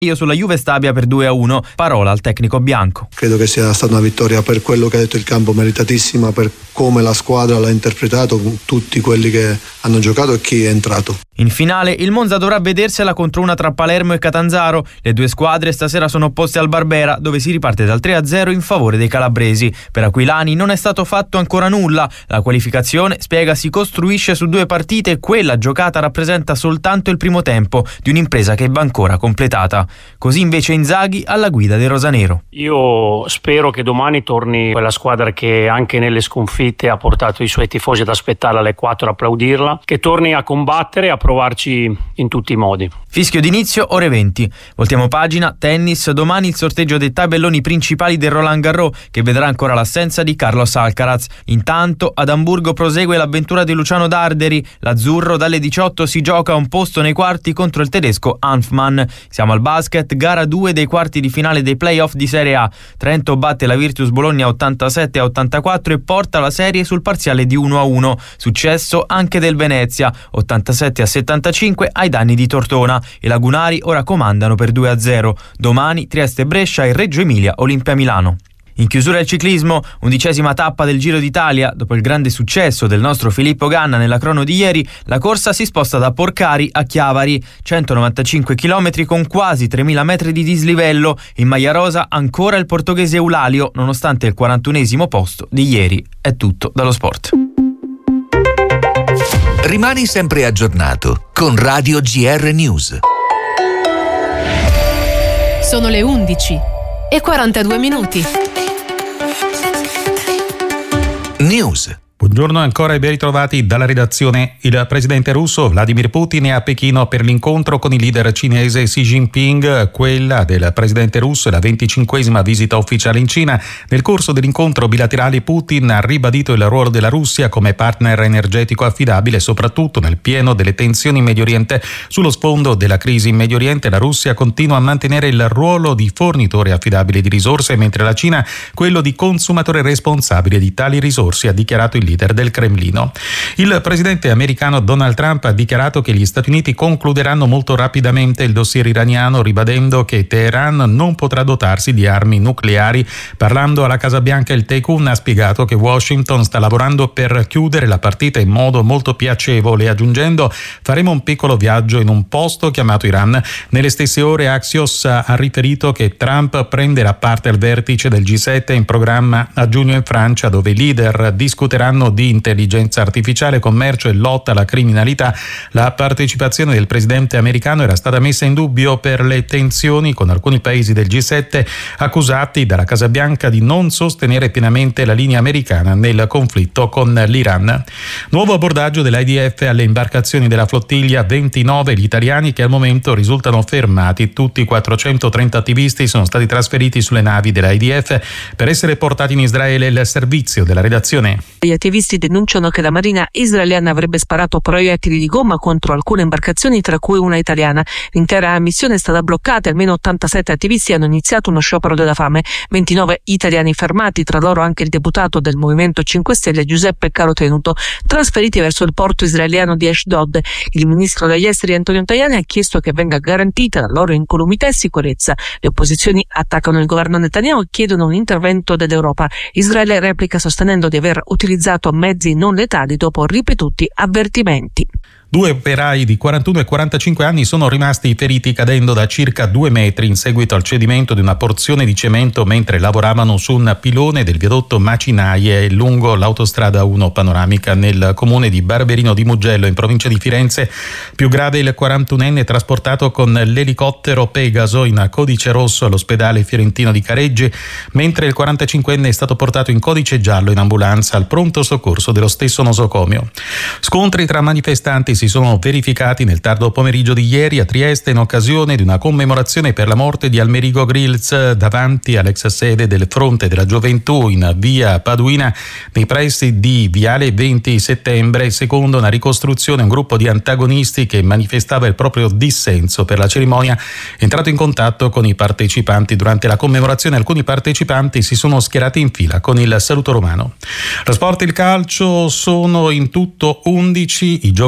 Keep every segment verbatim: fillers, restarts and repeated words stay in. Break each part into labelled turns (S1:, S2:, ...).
S1: Io sulla Juve Stabia per due a uno, parola al tecnico bianco.
S2: Credo che sia stata una vittoria per quello che ha detto il campo, meritatissima per come la squadra l'ha interpretato, con tutti quelli che hanno giocato e chi è entrato.
S1: In finale il Monza dovrà vedersela contro una tra Palermo e Catanzaro. Le due squadre stasera sono opposte al Barbera, dove si riparte dal tre a zero in favore dei calabresi. Per Aquilani non è stato fatto ancora nulla. La qualificazione, spiega, si costruisce su due partite e quella giocata rappresenta soltanto il primo tempo di un'impresa che va ancora completata. Così invece Inzaghi alla guida del rosanero.
S3: Io spero che domani torni quella squadra che anche nelle sconfitte ha portato i suoi tifosi ad aspettare alle quattro a applaudirla, che torni a combattere, a provarci in tutti i modi.
S1: Fischio d'inizio ore venti. Voltiamo pagina, tennis, domani il sorteggio dei tabelloni principali del Roland Garros, che vedrà ancora l'assenza di Carlos Alcaraz. Intanto ad Amburgo prosegue l'avventura di Luciano Darderi. L'azzurro dalle diciotto si gioca un posto nei quarti contro il tedesco Hanfmann. Siamo al basket, gara due dei quarti di finale dei playoff di Serie A. Trento batte la Virtus Bologna ottantasette a ottantaquattro e porta la serie sul parziale di uno a uno. Successo anche del Venezia, ottantasette a settantacinque ai danni di Tortona. I lagunari ora comandano per due a zero. Domani Trieste Brescia e Reggio Emilia Olimpia Milano. In chiusura il ciclismo, undicesima tappa del Giro d'Italia. Dopo il grande successo del nostro Filippo Ganna nella crono di ieri, la corsa si sposta da Porcari a Chiavari, centonovantacinque chilometri con quasi tremila metri di dislivello. In maglia rosa ancora il portoghese Eulalio, nonostante il quarantunesimo posto di ieri. È tutto dallo sport.
S4: Rimani sempre aggiornato con Radio G R News.
S5: Sono le undici e quarantadue minuti.
S4: News.
S6: Buongiorno ancora e ben ritrovati dalla redazione. Il presidente russo Vladimir Putin è a Pechino per l'incontro con il leader cinese Xi Jinping. Quella del presidente russo è la venticinquesima visita ufficiale in Cina. Nel corso dell'incontro bilaterale Putin ha ribadito il ruolo della Russia come partner energetico affidabile, soprattutto nel pieno delle tensioni in Medio Oriente. Sullo sfondo della crisi in Medio Oriente la Russia continua a mantenere il ruolo di fornitore affidabile di risorse, mentre la Cina quello di consumatore responsabile di tali risorse, ha dichiarato il leader del Cremlino. Il presidente americano Donald Trump ha dichiarato che gli Stati Uniti concluderanno molto rapidamente il dossier iraniano, ribadendo che Teheran non potrà dotarsi di armi nucleari. Parlando alla Casa Bianca, il Tycoon ha spiegato che Washington sta lavorando per chiudere la partita in modo molto piacevole, aggiungendo: faremo un piccolo viaggio in un posto chiamato Iran. Nelle stesse ore Axios ha riferito che Trump prenderà parte al vertice del G sette in programma a giugno in Francia, dove i leader discuteranno di intelligenza artificiale, commercio e lotta alla criminalità. La partecipazione del presidente americano era stata messa in dubbio per le tensioni con alcuni paesi del G sette, accusati dalla Casa Bianca di non sostenere pienamente la linea americana nel conflitto con l'Iran. Nuovo abbordaggio dell'I D F alle imbarcazioni della flottiglia, ventinove gli italiani che al momento risultano fermati. Tutti i quattrocentotrenta attivisti sono stati trasferiti sulle navi dell'I D F per essere portati in Israele. Il servizio della redazione.
S7: Gli attivisti denunciano che la marina israeliana avrebbe sparato proiettili di gomma contro alcune imbarcazioni, tra cui una italiana. L'intera missione è stata bloccata e almeno ottantasette attivisti hanno iniziato uno sciopero della fame. ventinove italiani fermati, tra loro anche il deputato del Movimento cinque Stelle Giuseppe Carotenuto, trasferiti verso il porto israeliano di Ashdod. Il ministro degli esteri Antonio Tajani ha chiesto che venga garantita la loro incolumità e sicurezza. Le opposizioni attaccano il governo Netanyahu e chiedono un intervento dell'Europa. Israele replica sostenendo di aver utilizzato mezzi non letali dopo ripetuti avvertimenti.
S6: Due operai di quarantuno e quarantacinque anni sono rimasti feriti cadendo da circa due metri in seguito al cedimento di una porzione di cemento mentre lavoravano su un pilone del viadotto Macinaie lungo l'autostrada uno panoramica nel comune di Barberino di Mugello in provincia di Firenze. Più grave il quarantunenne trasportato con l'elicottero Pegaso in codice rosso all'ospedale fiorentino di Careggi, mentre il quarantacinquenne è stato portato in codice giallo in ambulanza al pronto soccorso dello stesso nosocomio. Scontri tra manifestanti si sono verificati nel tardo pomeriggio di ieri a Trieste in occasione di una commemorazione per la morte di Almerico Grills davanti all'ex sede del Fronte della Gioventù in via Paduina nei pressi di Viale venti settembre. Secondo una ricostruzione, un gruppo di antagonisti che manifestava il proprio dissenso per la cerimonia è entrato in contatto con i partecipanti. Durante la commemorazione alcuni partecipanti si sono schierati in fila con il saluto romano. Lo sport e il calcio: sono in tutto undici i giocatori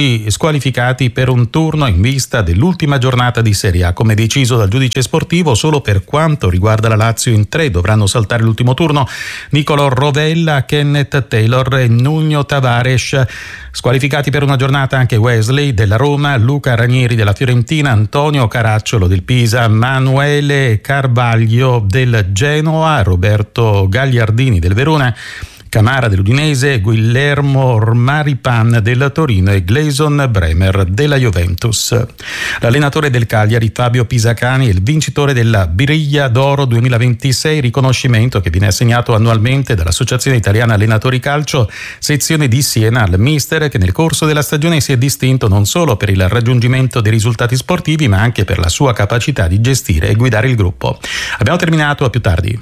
S6: tutti squalificati per un turno in vista dell'ultima giornata di Serie A. Come deciso dal giudice sportivo, solo per quanto riguarda la Lazio in tre dovranno saltare l'ultimo turno Nicolò Rovella, Kenneth Taylor e Nuno Tavares. Squalificati per una giornata anche Wesley della Roma, Luca Ranieri della Fiorentina, Antonio Caracciolo del Pisa, Manuele Carvaglio del Genoa, Roberto Gagliardini del Verona, Camara dell'Udinese, Guillermo Maripan del Torino e Gleison Bremer della Juventus. L'allenatore del Cagliari, Fabio Pisacani, è il vincitore della Briglia d'Oro duemilaventisei, riconoscimento che viene assegnato annualmente dall'Associazione Italiana Allenatori Calcio, sezione di Siena, al mister che nel corso della stagione si è distinto non solo per il raggiungimento dei risultati sportivi, ma anche per la sua capacità di gestire e guidare il gruppo. Abbiamo terminato, a più tardi.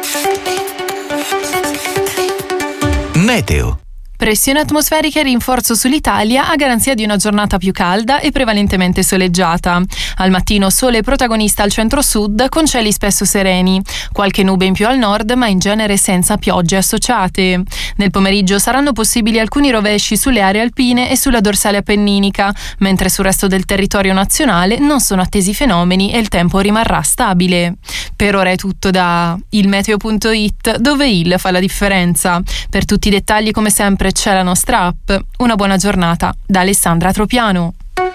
S4: Meteo.
S5: Pressione atmosferica e rinforzo sull'Italia a garanzia di una giornata più calda e prevalentemente soleggiata. Al mattino sole protagonista al centro-sud con cieli spesso sereni. Qualche nube in più al nord, ma in genere senza piogge associate. Nel pomeriggio saranno possibili alcuni rovesci sulle aree alpine e sulla dorsale appenninica, mentre sul resto del territorio nazionale non sono attesi fenomeni e il tempo rimarrà stabile. Per ora è tutto da il meteo punto it, dove il fa la differenza. Per tutti i dettagli, come sempre, c'è la nostra app. Una buona giornata da Alessandra Tropiano.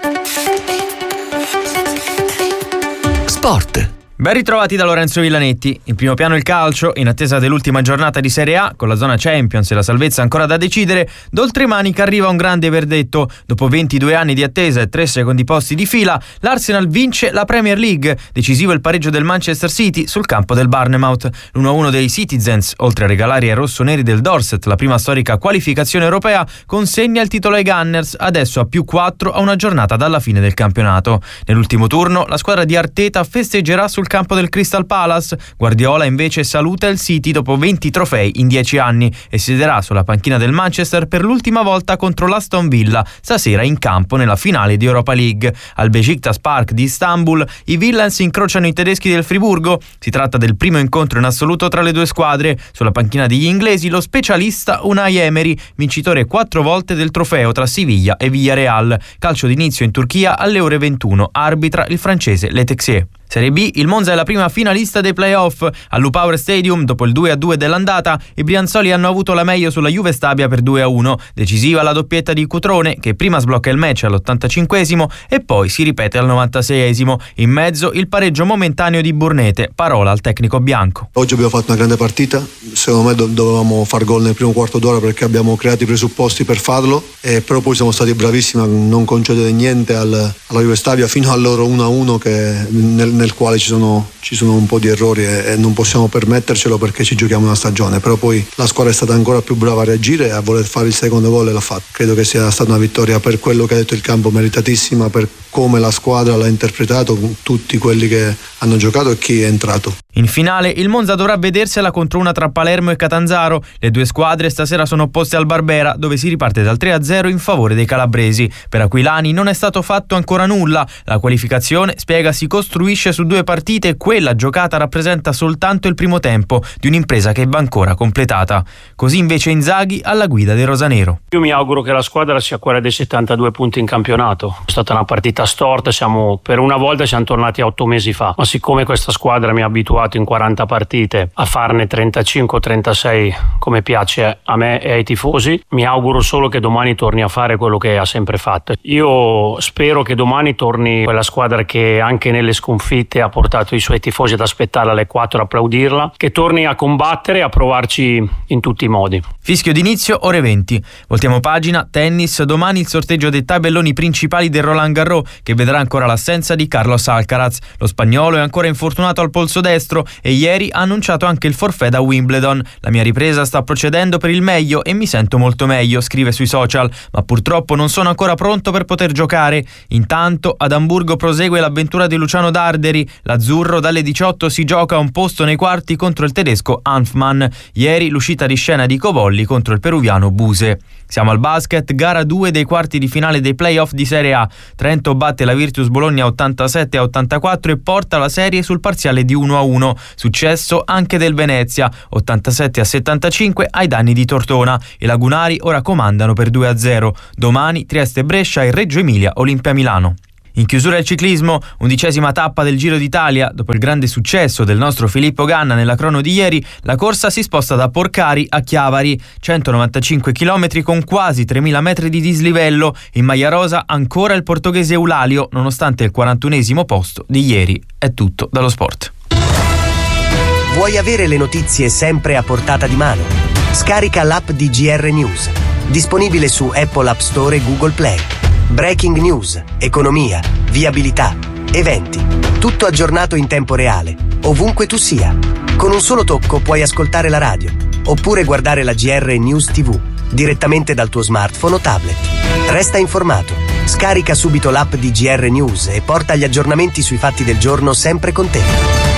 S4: Sport.
S1: Ben ritrovati da Lorenzo Villanetti. In primo piano il calcio, in attesa dell'ultima giornata di Serie A, con la zona Champions e la salvezza ancora da decidere, d'oltremanica arriva un grande verdetto. Dopo ventidue anni di attesa e tre secondi posti di fila, l'Arsenal vince la Premier League. Decisivo il pareggio del Manchester City sul campo del Bournemouth. l'uno a uno dei Citizens, oltre a regalare ai rossoneri del Dorset la prima storica qualificazione europea, consegna il titolo ai Gunners, adesso a più quattro a una giornata dalla fine del campionato. Nell'ultimo turno, la squadra di Arteta festeggerà sul campo del Crystal Palace. Guardiola invece saluta il City dopo venti trofei in dieci anni e siederà sulla panchina del Manchester per l'ultima volta contro l'Aston Villa, stasera in campo nella finale di Europa League. Al Beşiktaş Park di Istanbul i Villains incrociano i tedeschi del Friburgo. Si tratta del primo incontro in assoluto tra le due squadre. Sulla panchina degli inglesi lo specialista Unai Emery, vincitore quattro volte del trofeo tra Siviglia e Villarreal. Calcio d'inizio in Turchia alle ore ventuno, arbitra il francese Le Texier. Serie B, il Monza è la prima finalista dei playoff. All'U-Power Stadium, dopo il due a due dell'andata, i brianzoli hanno avuto la meglio sulla Juve Stabia per due a uno. Decisiva la doppietta di Cutrone, che prima sblocca il match all'ottantacinquesimo e poi si ripete al novantaseiesimo. In mezzo il pareggio momentaneo di Burnete, parola al tecnico bianco.
S2: Oggi abbiamo fatto una grande partita, secondo me dovevamo far gol nel primo quarto d'ora perché abbiamo creato i presupposti per farlo, e però poi siamo stati bravissimi a non concedere niente al, alla Juve Stabia fino al loro uno a uno, che nel nel quale ci sono, ci sono un po' di errori e, e non possiamo permettercelo perché ci giochiamo una stagione. Però poi la squadra è stata ancora più brava a reagire e a voler fare il secondo gol e l'ha fatto. Credo che sia stata una vittoria, per quello che ha detto il campo, meritatissima, per come la squadra l'ha interpretato, tutti quelli che hanno giocato e chi è entrato.
S1: In finale il Monza dovrà vedersela contro una tra Palermo e Catanzaro. Le due squadre stasera sono opposte al Barbera, dove si riparte dal tre a zero in favore dei calabresi. Per Aquilani non è stato fatto ancora nulla. La qualificazione, spiega, si costruisce su due partite e quella giocata rappresenta soltanto il primo tempo di un'impresa che va ancora completata. Così invece Inzaghi alla guida del rosanero.
S3: Io mi auguro che la squadra sia quella dei settantadue punti in campionato. È stata una partita storta, siamo per una volta siamo tornati a otto mesi fa, ma siccome questa squadra mi ha abituato in quaranta partite a farne trentacinque o trentasei come piace a me e ai tifosi, mi auguro solo che domani torni a fare quello che ha sempre fatto. Io spero che domani torni quella squadra che anche nelle sconfitte ha portato i suoi tifosi ad aspettarla alle quattro, applaudirla, che torni a combattere e a provarci in tutti i modi.
S1: Fischio d'inizio ore venti. Voltiamo pagina. Tennis. Domani il sorteggio dei tabelloni principali del Roland Garros, che vedrà ancora l'assenza di Carlos Alcaraz. Lo spagnolo è ancora infortunato al polso destro e ieri ha annunciato anche il forfait da Wimbledon. La mia ripresa sta procedendo per il meglio e mi sento molto meglio, scrive sui social, ma purtroppo non sono ancora pronto per poter giocare. Intanto ad Amburgo prosegue l'avventura di Luciano Darderi. L'azzurro dalle diciotto si gioca un posto nei quarti contro il tedesco Hanfmann. Ieri l'uscita di scena di Covolli contro il peruviano Buse. Siamo al basket, gara due dei quarti di finale dei playoff di Serie A. Trento batte la Virtus Bologna ottantasette a ottantaquattro e porta la la serie sul parziale di uno a uno, successo anche del Venezia, ottantasette a settantacinque ai danni di Tortona. I lagunari ora comandano per due a zero. Domani Trieste Brescia e Reggio Emilia Olimpia Milano. In chiusura del ciclismo, undicesima tappa del Giro d'Italia. Dopo il grande successo del nostro Filippo Ganna nella crono di ieri, la corsa si sposta da Porcari a Chiavari, centonovantacinque chilometri con quasi tremila metri di dislivello. In maglia rosa ancora il portoghese Eulalio, nonostante il quarantunesimo posto di ieri. È tutto dallo sport.
S8: Vuoi avere le notizie sempre a portata di mano? Scarica l'app di G R News, disponibile su Apple App Store e Google Play. Breaking news, economia, viabilità, eventi, tutto aggiornato in tempo reale, ovunque tu sia. Con un solo tocco puoi ascoltare la radio, oppure guardare la G R News tivù, direttamente dal tuo smartphone o tablet. Resta informato, scarica subito l'app di G R News e porta gli aggiornamenti sui fatti del giorno sempre con te.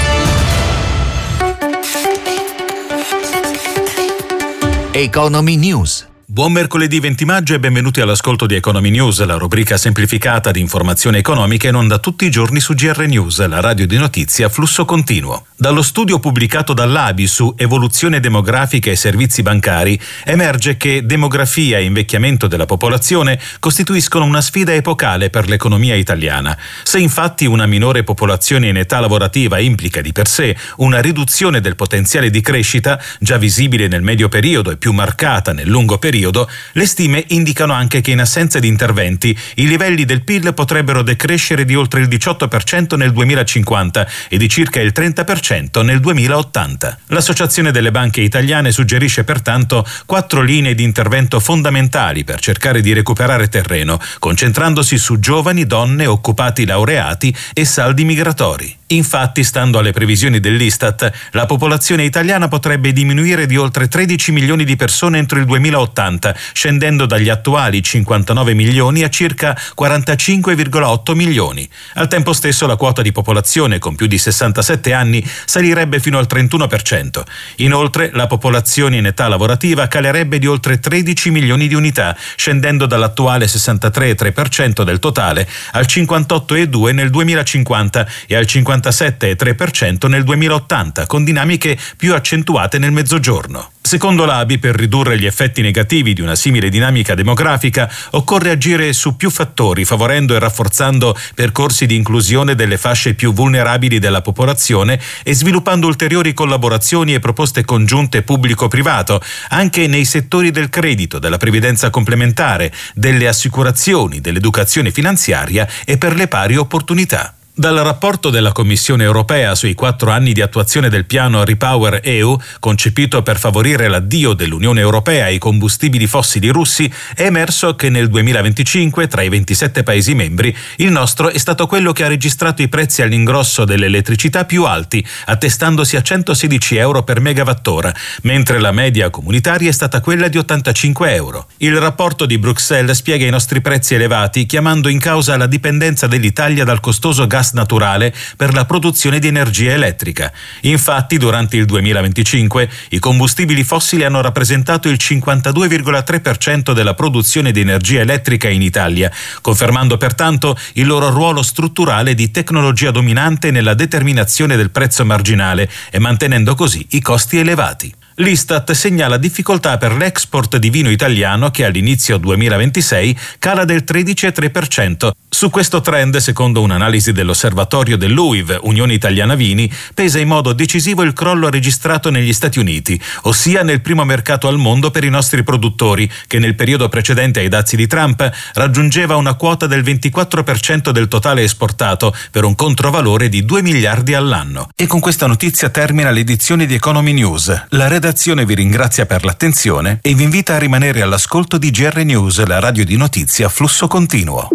S4: Economy News.
S9: Buon mercoledì venti maggio e benvenuti all'ascolto di Economy News, la rubrica semplificata di informazioni economiche in onda tutti i giorni su G R News, la radio di notizie a flusso continuo. Dallo studio pubblicato dall'A B I su evoluzione demografica e servizi bancari emerge che demografia e invecchiamento della popolazione costituiscono una sfida epocale per l'economia italiana. Se infatti una minore popolazione in età lavorativa implica di per sé una riduzione del potenziale di crescita, già visibile nel medio periodo e più marcata nel lungo periodo, le stime indicano anche che in assenza di interventi i livelli del P I L potrebbero decrescere di oltre il diciotto per cento nel duemilacinquanta e di circa il trenta per cento nel duemilaottanta. L'Associazione delle Banche Italiane suggerisce pertanto quattro linee di intervento fondamentali per cercare di recuperare terreno, concentrandosi su giovani, donne, occupati laureati e saldi migratori. Infatti, stando alle previsioni dell'Istat, la popolazione italiana potrebbe diminuire di oltre tredici milioni di persone entro il duemilaottanta, scendendo dagli attuali cinquantanove milioni a circa quarantacinque virgola otto milioni. Al tempo stesso la quota di popolazione con più di sessantasette anni salirebbe fino al trentuno per cento. Inoltre, la popolazione in età lavorativa calerebbe di oltre tredici milioni di unità, scendendo dall'attuale sessantatré virgola tre per cento del totale al cinquantotto virgola due per cento nel duemilacinquanta e al cinquantasette virgola tre per cento nel duemilaottanta, con dinamiche più accentuate nel mezzogiorno. Secondo l'A B I, per ridurre gli effetti negativi di una simile dinamica demografica, occorre agire su più fattori, favorendo e rafforzando percorsi di inclusione delle fasce più vulnerabili della popolazione e sviluppando ulteriori collaborazioni e proposte congiunte pubblico-privato, anche nei settori del credito, della previdenza complementare, delle assicurazioni, dell'educazione finanziaria e per le pari opportunità. Dal rapporto della Commissione europea sui quattro anni di attuazione del piano Repower E U, concepito per favorire l'addio dell'Unione Europea ai combustibili fossili russi, è emerso che nel duemilaventicinque, tra i ventisette Paesi membri, il nostro è stato quello che ha registrato i prezzi all'ingrosso dell'elettricità più alti, attestandosi a centosedici euro per megawattora, mentre la media comunitaria è stata quella di ottantacinque euro. Il rapporto di Bruxelles spiega i nostri prezzi elevati, chiamando in causa la dipendenza dell'Italia dal costoso gas naturale per la produzione di energia elettrica. Infatti, durante il duemilaventicinque i combustibili fossili hanno rappresentato il cinquantadue virgola tre per cento della produzione di energia elettrica in Italia, confermando pertanto il loro ruolo strutturale di tecnologia dominante nella determinazione del prezzo marginale e mantenendo così i costi elevati. L'Istat segnala difficoltà per l'export di vino italiano che all'inizio duemilaventisei cala del tredici virgola tre per cento. Su questo trend, secondo un'analisi dell'osservatorio dell'U I V, Unione Italiana Vini, pesa in modo decisivo il crollo registrato negli Stati Uniti, ossia nel primo mercato al mondo per i nostri produttori, che nel periodo precedente ai dazi di Trump raggiungeva una quota del ventiquattro per cento del totale esportato, per un controvalore di due miliardi all'anno. E con questa notizia termina l'edizione di Economy News. La redazione vi ringrazia per l'attenzione e vi invita a rimanere all'ascolto di G R News, la radio di notizie a flusso continuo.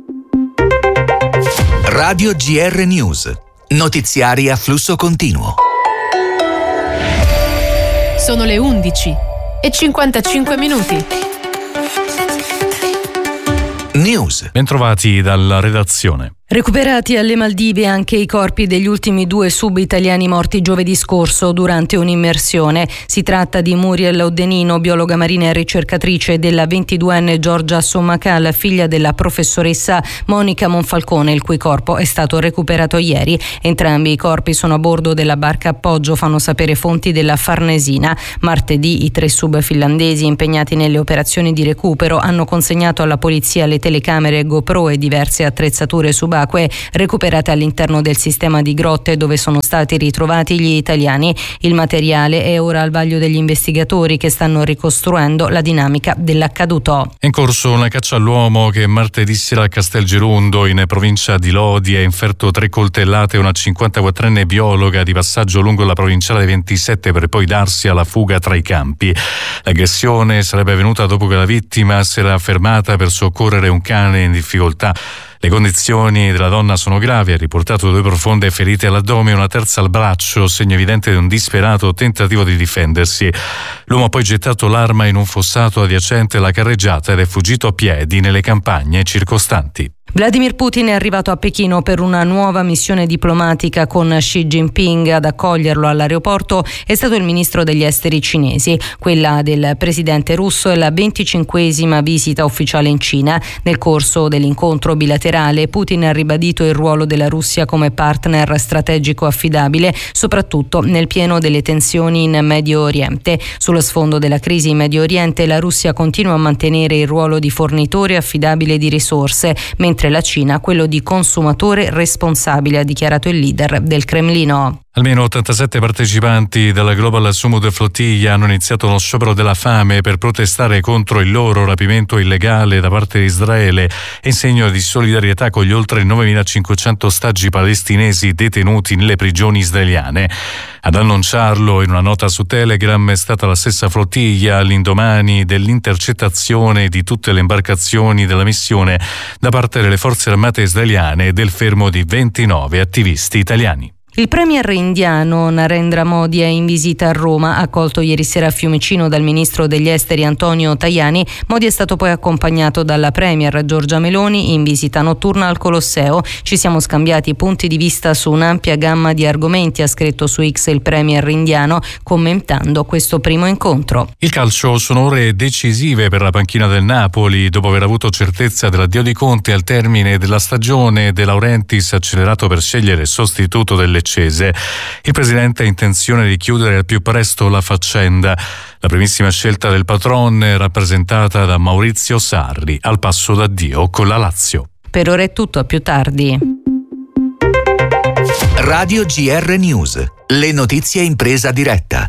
S4: Radio G R News, notiziari a flusso continuo.
S5: Sono le undici e cinquantacinque minuti.
S4: News.
S10: Bentrovati dalla redazione. Recuperati alle Maldive anche i corpi degli ultimi due sub-italiani morti giovedì scorso durante un'immersione. Si tratta di Muriel Oddenino, biologa marina e ricercatrice, della ventiduenne Giorgia Sommacal, figlia della professoressa Monica Monfalcone, il cui corpo è stato recuperato ieri. Entrambi i corpi sono a bordo della barca appoggio, fanno sapere fonti della Farnesina. Martedì i tre sub finlandesi impegnati nelle operazioni di recupero hanno consegnato alla polizia le telecamere GoPro e diverse attrezzature subacquee recuperate all'interno del sistema di grotte dove sono stati ritrovati gli italiani. Il materiale è ora al vaglio degli investigatori che stanno ricostruendo la dinamica dell'accaduto.
S11: È in corso una caccia all'uomo che martedì sera a Castelgerundo, in provincia di Lodi, ha inferto tre coltellate a una cinquantaquattrenne biologa di passaggio lungo la provinciale ventisette per poi darsi alla fuga tra i campi. L'aggressione sarebbe avvenuta dopo che la vittima si era fermata per soccorrere un cane in difficoltà. Le condizioni della donna sono gravi, ha riportato due profonde ferite all'addome e una terza al braccio, segno evidente di un disperato tentativo di difendersi. L'uomo ha poi gettato l'arma in un fossato adiacente alla carreggiata ed è fuggito a piedi nelle campagne circostanti.
S10: Vladimir Putin è arrivato a Pechino per una nuova missione diplomatica con Xi Jinping. Ad accoglierlo all'aeroporto è stato il ministro degli esteri cinesi. Quella del presidente russo è la venticinquesima visita ufficiale in Cina. Nel corso dell'incontro bilaterale Putin ha ribadito il ruolo della Russia come partner strategico affidabile, soprattutto nel pieno delle tensioni in Medio Oriente. Sullo sfondo della crisi in Medio Oriente la Russia continua a mantenere il ruolo di fornitore affidabile di risorse, mentre la Cina quello di consumatore responsabile, ha dichiarato il leader del Cremlino.
S11: Almeno ottantasette partecipanti della Global Summit Flottiglia hanno iniziato uno sciopero della fame per protestare contro il loro rapimento illegale da parte di Israele e in segno di solidarietà con gli oltre novemilacinquecento ostaggi palestinesi detenuti nelle prigioni israeliane. Ad annunciarlo in una nota su Telegram è stata la stessa flottiglia all'indomani dell'intercettazione di tutte le imbarcazioni della missione da parte delle forze armate israeliane e del fermo di ventinove attivisti italiani.
S10: Il premier indiano Narendra Modi è in visita a Roma, accolto ieri sera a Fiumicino dal ministro degli esteri Antonio Tajani. Modi è stato poi accompagnato dalla premier Giorgia Meloni in visita notturna al Colosseo. Ci siamo scambiati punti di vista su un'ampia gamma di argomenti, ha scritto su X il premier indiano, commentando questo primo incontro.
S11: Il calcio sono ore decisive per la panchina del Napoli. Dopo aver avuto certezza dell'addio di Conte al termine della stagione, De Laurentiis ha accelerato per scegliere il sostituto del Leccese. Il presidente ha intenzione di chiudere al più presto la faccenda. La primissima scelta del patron è rappresentata da Maurizio Sarri, al passo d'addio con la Lazio.
S10: Per ora è tutto, a più tardi.
S4: Radio G R News, le notizie in presa diretta.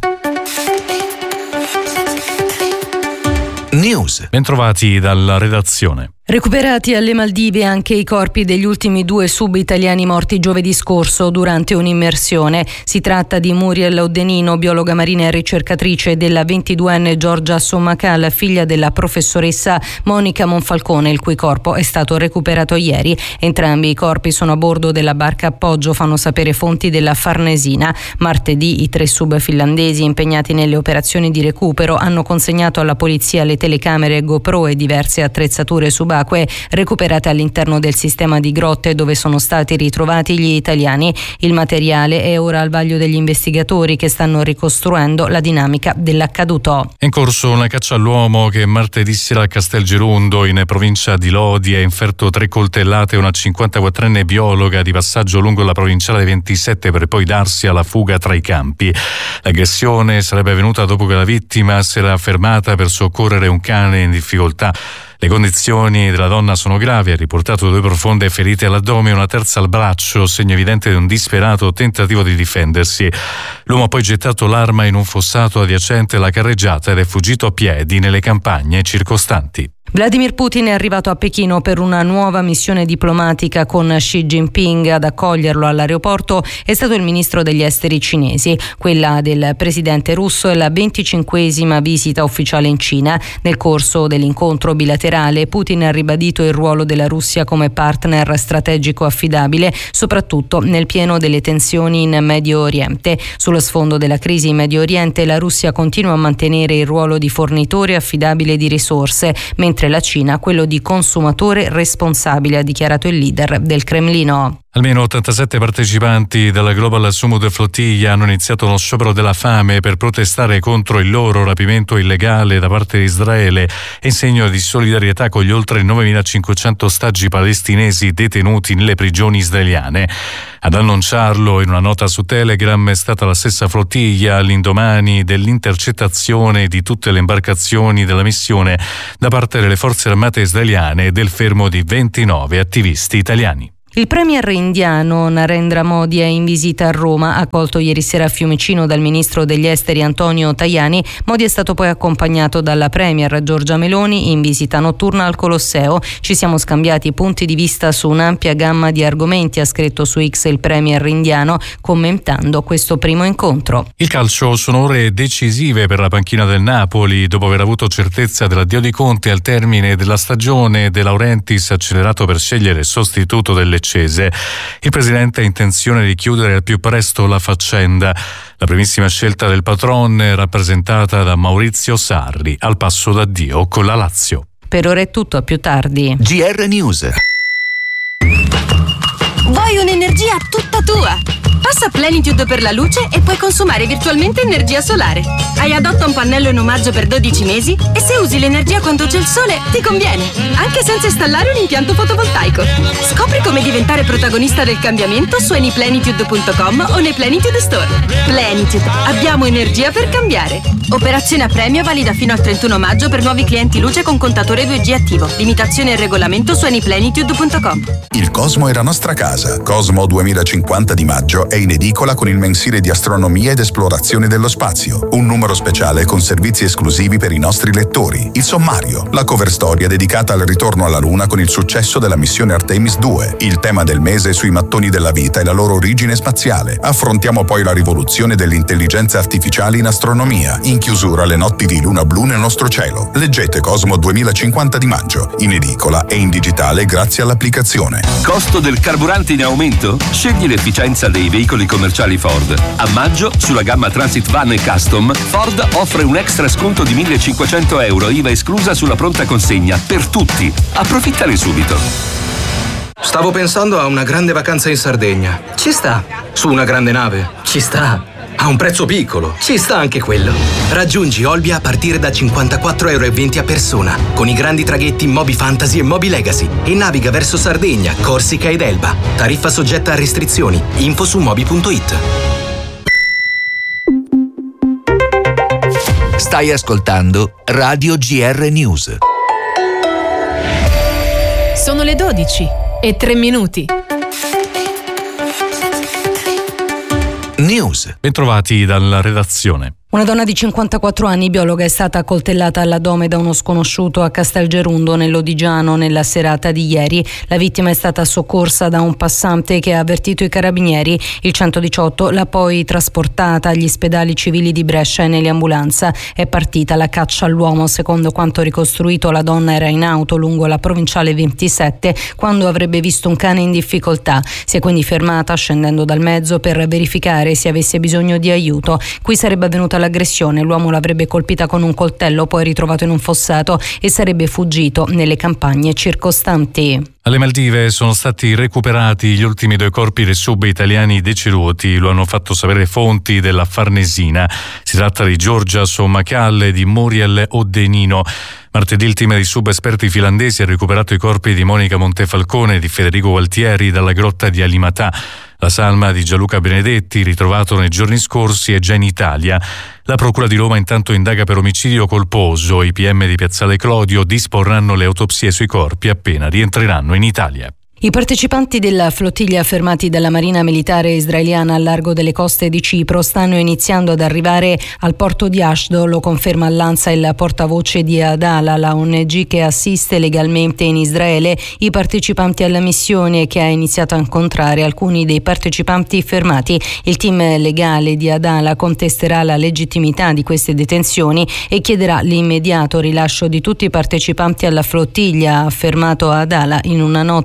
S4: News.
S11: Bentrovati dalla redazione.
S10: Recuperati alle Maldive anche i corpi degli ultimi due sub-italiani morti giovedì scorso durante un'immersione. Si tratta di Muriel Oddenino, biologa marina e ricercatrice, della ventiduenne Giorgia Sommacal, figlia della professoressa Monica Monfalcone, il cui corpo è stato recuperato ieri. Entrambi i corpi sono a bordo della barca appoggio, fanno sapere fonti della Farnesina. Martedì i tre sub finlandesi impegnati nelle operazioni di recupero hanno consegnato alla polizia le telecamere GoPro e diverse attrezzature subacquee recuperate all'interno del sistema di grotte dove sono stati ritrovati gli italiani. Il materiale è ora al vaglio degli investigatori che stanno ricostruendo la dinamica dell'accaduto.
S11: È in corso una caccia all'uomo che martedì sera a Castelgerundo, in provincia di Lodi, ha inferto tre coltellate a una cinquantaquattrenne biologa di passaggio lungo la provinciale ventisette per poi darsi alla fuga tra i campi. L'aggressione sarebbe avvenuta dopo che la vittima si era fermata per soccorrere un cane in difficoltà. Le condizioni della donna sono gravi, ha riportato due profonde ferite all'addome e una terza al braccio, segno evidente di un disperato tentativo di difendersi. L'uomo ha poi gettato l'arma in un fossato adiacente alla carreggiata ed è fuggito a piedi nelle campagne circostanti.
S10: Vladimir Putin è arrivato a Pechino per una nuova missione diplomatica con Xi Jinping. Ad accoglierlo all'aeroporto è stato il ministro degli esteri cinesi. Quella del presidente russo è la venticinquesima visita ufficiale in Cina. Nel corso dell'incontro bilaterale Putin ha ribadito il ruolo della Russia come partner strategico affidabile, soprattutto nel pieno delle tensioni in Medio Oriente. Sullo sfondo della crisi in Medio Oriente la Russia continua a mantenere il ruolo di fornitore affidabile di risorse, mentre mentre la Cina quello di consumatore responsabile, ha dichiarato il leader del Cremlino.
S11: Almeno ottantasette partecipanti della Global Sumud Flottiglia hanno iniziato uno sciopero della fame per protestare contro il loro rapimento illegale da parte di Israele e in segno di solidarietà con gli oltre novemilacinquecento ostaggi palestinesi detenuti nelle prigioni israeliane. Ad annunciarlo in una nota su Telegram è stata la stessa flottiglia all'indomani dell'intercettazione di tutte le imbarcazioni della missione da parte delle forze armate israeliane e del fermo di ventinove attivisti italiani.
S10: Il premier indiano Narendra Modi è in visita a Roma, accolto ieri sera a Fiumicino dal ministro degli esteri Antonio Tajani. Modi è stato poi accompagnato dalla premier Giorgia Meloni in visita notturna al Colosseo. Ci siamo scambiati punti di vista su un'ampia gamma di argomenti, ha scritto su X il premier indiano, commentando questo primo incontro.
S11: Il calcio sono ore decisive per la panchina del Napoli. Dopo aver avuto certezza dell'addio di Conte al termine della stagione, De Laurentiis ha accelerato per scegliere il sostituto del Il presidente ha intenzione di chiudere al più presto la faccenda. La primissima scelta del patron è rappresentata da Maurizio Sarri, al passo d'addio con la Lazio.
S10: Per ora è tutto, a più tardi.
S4: G R News.
S12: Vuoi un'energia tutta tua? Passa Plenitude per la luce e puoi consumare virtualmente energia solare. Hai adotta un pannello in omaggio per dodici mesi e se usi l'energia quando c'è il sole ti conviene, anche senza installare un impianto fotovoltaico. Scopri come diventare protagonista del cambiamento su anyplenitude punto com o nei Plenitude Store. Plenitude, abbiamo energia per cambiare. Operazione a premio valida fino al trentuno maggio per nuovi clienti luce con contatore due G attivo. Limitazione e regolamento su anyplenitude punto com.
S13: Il Cosmo è la nostra casa. Cosmo duemilacinquanta di maggio è in edicola con il mensile di astronomia ed esplorazione dello spazio, un numero speciale con servizi esclusivi per i nostri lettori, il sommario, la cover storia dedicata al ritorno alla Luna con il successo della missione Artemis due, il tema del mese sui mattoni della vita e la loro origine spaziale. Affrontiamo poi la rivoluzione dell'intelligenza artificiale in astronomia, in chiusura le notti di luna blu nel nostro cielo. Leggete Cosmo duemilacinquanta di maggio, in edicola e in digitale grazie all'applicazione.
S14: Costo del carburante in aumento? Scegli l'efficienza dei veicoli commerciali Ford. A maggio, sulla gamma Transit Van e Custom, Ford offre un extra sconto di millecinquecento euro I V A esclusa sulla pronta consegna per tutti. Approfittane subito.
S15: Stavo pensando a una grande vacanza in Sardegna. Ci sta. Su una grande nave. Ci sta. A un prezzo piccolo. Ci sta anche quello. Raggiungi Olbia a partire da cinquantaquattro euro e venti a persona, con i grandi traghetti Moby Fantasy e Moby Legacy, e naviga verso Sardegna, Corsica ed Elba. Tariffa soggetta a restrizioni. Info su moby punto it.
S4: Stai ascoltando Radio G R News.
S5: Sono le dodici e tre minuti.
S4: News.
S11: Bentrovati dalla redazione.
S10: Una donna di cinquantaquattro anni, biologa, è stata accoltellata all'addome da uno sconosciuto a Castelgerundo, nell'Odigiano, nella serata di ieri. La vittima è stata soccorsa da un passante che ha avvertito i carabinieri. Il centodiciotto l'ha poi trasportata agli ospedali civili di Brescia e nell'ambulanza. È partita la caccia all'uomo. Secondo quanto ricostruito, la donna era in auto lungo la provinciale ventisette quando avrebbe visto un cane in difficoltà. Si è quindi fermata, scendendo dal mezzo per verificare se avesse bisogno di aiuto. Qui sarebbe avvenuta l'aggressione. L'uomo l'avrebbe colpita con un coltello, poi ritrovato in un fossato, e sarebbe fuggito nelle campagne circostanti.
S11: Alle Maldive sono stati recuperati gli ultimi due corpi dei sub italiani deceduti, lo hanno fatto sapere fonti della Farnesina. Si tratta di Giorgia Sommacalle e di Muriel Oddenino. Martedì il team di sub-esperti finlandesi ha recuperato i corpi di Monica Montefalcone e di Federico Gualtieri dalla grotta di Alimatà. La salma di Gianluca Benedetti, ritrovato nei giorni scorsi, è già in Italia. La Procura di Roma intanto indaga per omicidio colposo. I P M di Piazzale Clodio disporranno le autopsie sui corpi appena rientreranno in Italia.
S10: I partecipanti della flottiglia fermati dalla Marina Militare israeliana al largo delle coste di Cipro stanno iniziando ad arrivare al porto di Ashdod, lo conferma all'Ansa il portavoce di Adala, la O N G che assiste legalmente in Israele i partecipanti alla missione e che ha iniziato a incontrare alcuni dei partecipanti fermati. Il team legale di Adala contesterà la legittimità di queste detenzioni e chiederà l'immediato rilascio di tutti i partecipanti alla flottiglia, ha affermato Adala in una nota.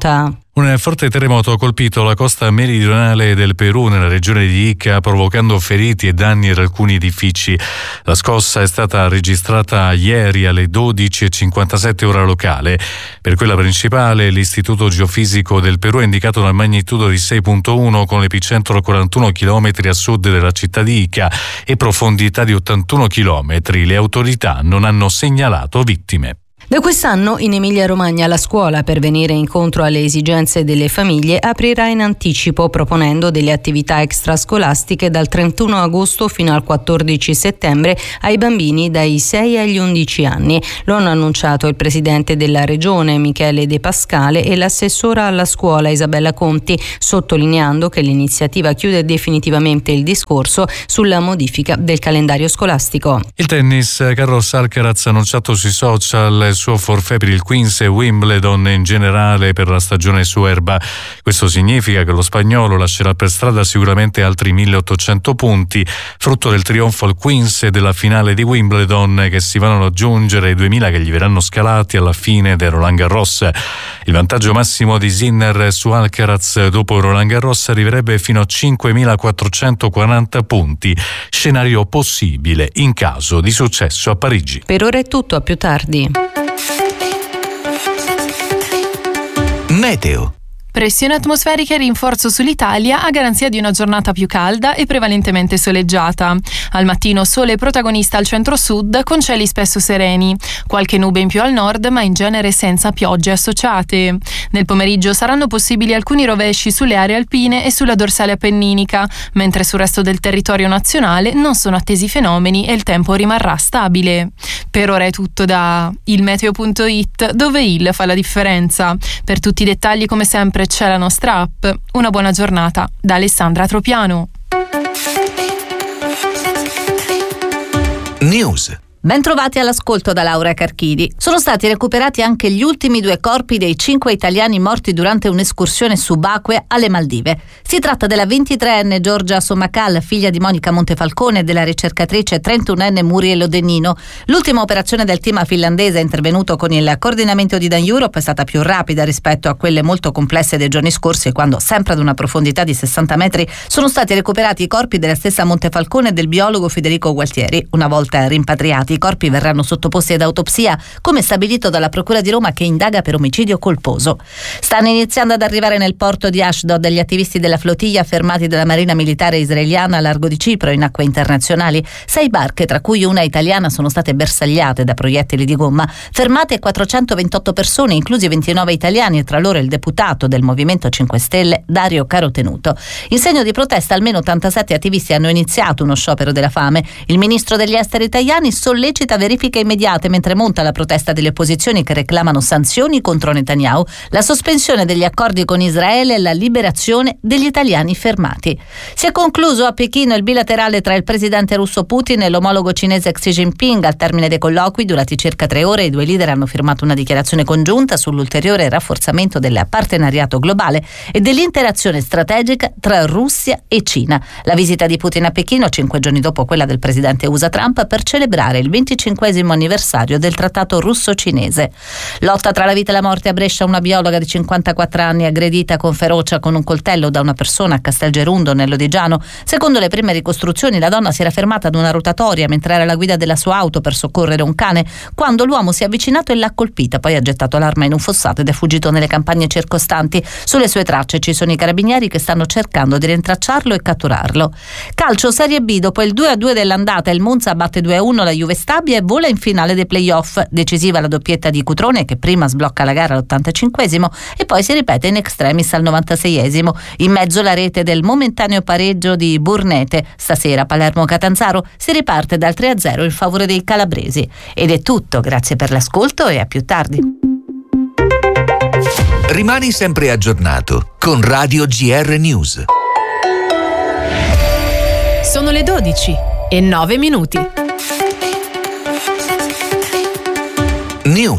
S11: Un forte terremoto ha colpito la costa meridionale del Perù nella regione di Ica, provocando feriti e danni ad alcuni edifici. La scossa è stata registrata ieri alle dodici e cinquantasette ora locale. Per quella principale, l'Istituto Geofisico del Perù ha indicato una magnitudo di sei virgola uno con l'epicentro a quarantuno chilometri a sud della città di Ica e profondità di ottantuno chilometri. Le autorità non hanno segnalato vittime.
S10: Da quest'anno in Emilia-Romagna la scuola, per venire incontro alle esigenze delle famiglie, aprirà in anticipo proponendo delle attività extrascolastiche dal trentuno agosto fino al quattordici settembre ai bambini dai sei agli undici anni. Lo hanno annunciato il presidente della regione Michele De Pascale e l'assessora alla scuola Isabella Conti, sottolineando che l'iniziativa chiude definitivamente il discorso sulla modifica del calendario scolastico.
S11: Il tennis, Carlos Alcaraz ha annunciato sui social il suo forfait per il Queens e Wimbledon in generale per la stagione su erba. Questo significa che lo spagnolo lascerà per strada sicuramente altri milleottocento punti, frutto del trionfo al Queens e della finale di Wimbledon, che si vanno ad aggiungere ai duemila che gli verranno scalati alla fine del Roland Garros. Il vantaggio massimo di Sinner su Alcaraz dopo Roland Garros arriverebbe fino a cinquemilaquattrocentoquaranta punti, scenario possibile in caso di successo a Parigi.
S10: Per ora è tutto, a più tardi.
S4: Meteo.
S5: Pressione atmosferica e rinforzo sull'Italia a garanzia di una giornata più calda e prevalentemente soleggiata. Al mattino sole protagonista al centro-sud con cieli spesso sereni. Qualche nube in più al nord, ma in genere senza piogge associate. Nel pomeriggio saranno possibili alcuni rovesci sulle aree alpine e sulla dorsale appenninica, mentre sul resto del territorio nazionale non sono attesi fenomeni e il tempo rimarrà stabile. Per ora è tutto da ilmeteo punto it, dove il fa la differenza. Per tutti i dettagli, come sempre, c'è la nostra app. Una buona giornata da Alessandra Tropiano.
S4: News.
S16: Bentrovati all'ascolto da Laura Carchidi. Sono stati recuperati anche gli ultimi due corpi dei cinque italiani morti durante un'escursione subacquea alle Maldive. Si tratta della ventitreenne Giorgia Somacal, figlia di Monica Montefalcone, e della ricercatrice trentunenne Muriel Odenino. L'ultima operazione del team finlandese intervenuto con il coordinamento di Dan Europe è stata più rapida rispetto a quelle molto complesse dei giorni scorsi, quando, sempre ad una profondità di sessanta metri, sono stati recuperati i corpi della stessa Montefalcone e del biologo Federico Gualtieri. Una volta rimpatriati, i corpi verranno sottoposti ad autopsia, come stabilito dalla Procura di Roma, che indaga per omicidio colposo. Stanno iniziando ad arrivare nel porto di Ashdod gli attivisti della flottiglia fermati dalla Marina Militare israeliana a largo di Cipro in acque internazionali. Sei barche, tra cui una italiana, sono state bersagliate da proiettili di gomma. Fermate quattrocentoventotto persone, inclusi ventinove italiani, e tra loro il deputato del Movimento cinque Stelle Dario Carotenuto. In segno di protesta almeno ottantasette attivisti hanno iniziato uno sciopero della fame. Il ministro degli esteri Tajani sollecita verifiche immediate, mentre monta la protesta delle opposizioni che reclamano sanzioni contro Netanyahu, la sospensione degli accordi con Israele e la liberazione degli italiani fermati. Si è concluso a Pechino il bilaterale tra il presidente russo Putin e l'omologo cinese Xi Jinping. Al termine dei colloqui, durati circa tre ore, i due leader hanno firmato una dichiarazione congiunta sull'ulteriore rafforzamento del partenariato globale e dell'interazione strategica tra Russia e Cina. La visita di Putin a Pechino, cinque giorni dopo quella del presidente U S A Trump, per celebrare il venticinquesimo anniversario del trattato russo-cinese. Lotta tra la vita e la morte a Brescia. Una biologa di cinquantaquattro anni aggredita con ferocia con un coltello da una persona a Castelgerundo, nell'Odigiano. Secondo le prime ricostruzioni, la donna si era fermata ad una rotatoria mentre era alla guida della sua auto per soccorrere un cane, quando l'uomo si è avvicinato e l'ha colpita. Poi ha gettato l'arma in un fossato ed è fuggito nelle campagne circostanti. Sulle sue tracce ci sono i carabinieri che stanno cercando di rintracciarlo e catturarlo. Calcio Serie B. Dopo il due a due dell'andata, il Monza batte due a uno la Juve Stabia e vola in finale dei playoff. Decisiva la doppietta di Cutrone, che prima sblocca la gara all'ottantacinquesimo e poi si ripete in extremis al novantaseiesimo. In mezzo la rete del momentaneo pareggio di Burnete. Stasera Palermo-Catanzaro si riparte dal tre a zero in favore dei calabresi. Ed è tutto, grazie per l'ascolto e a più tardi.
S4: Rimani sempre aggiornato con Radio G R News.
S5: Sono le dodici e nove minuti.
S4: News.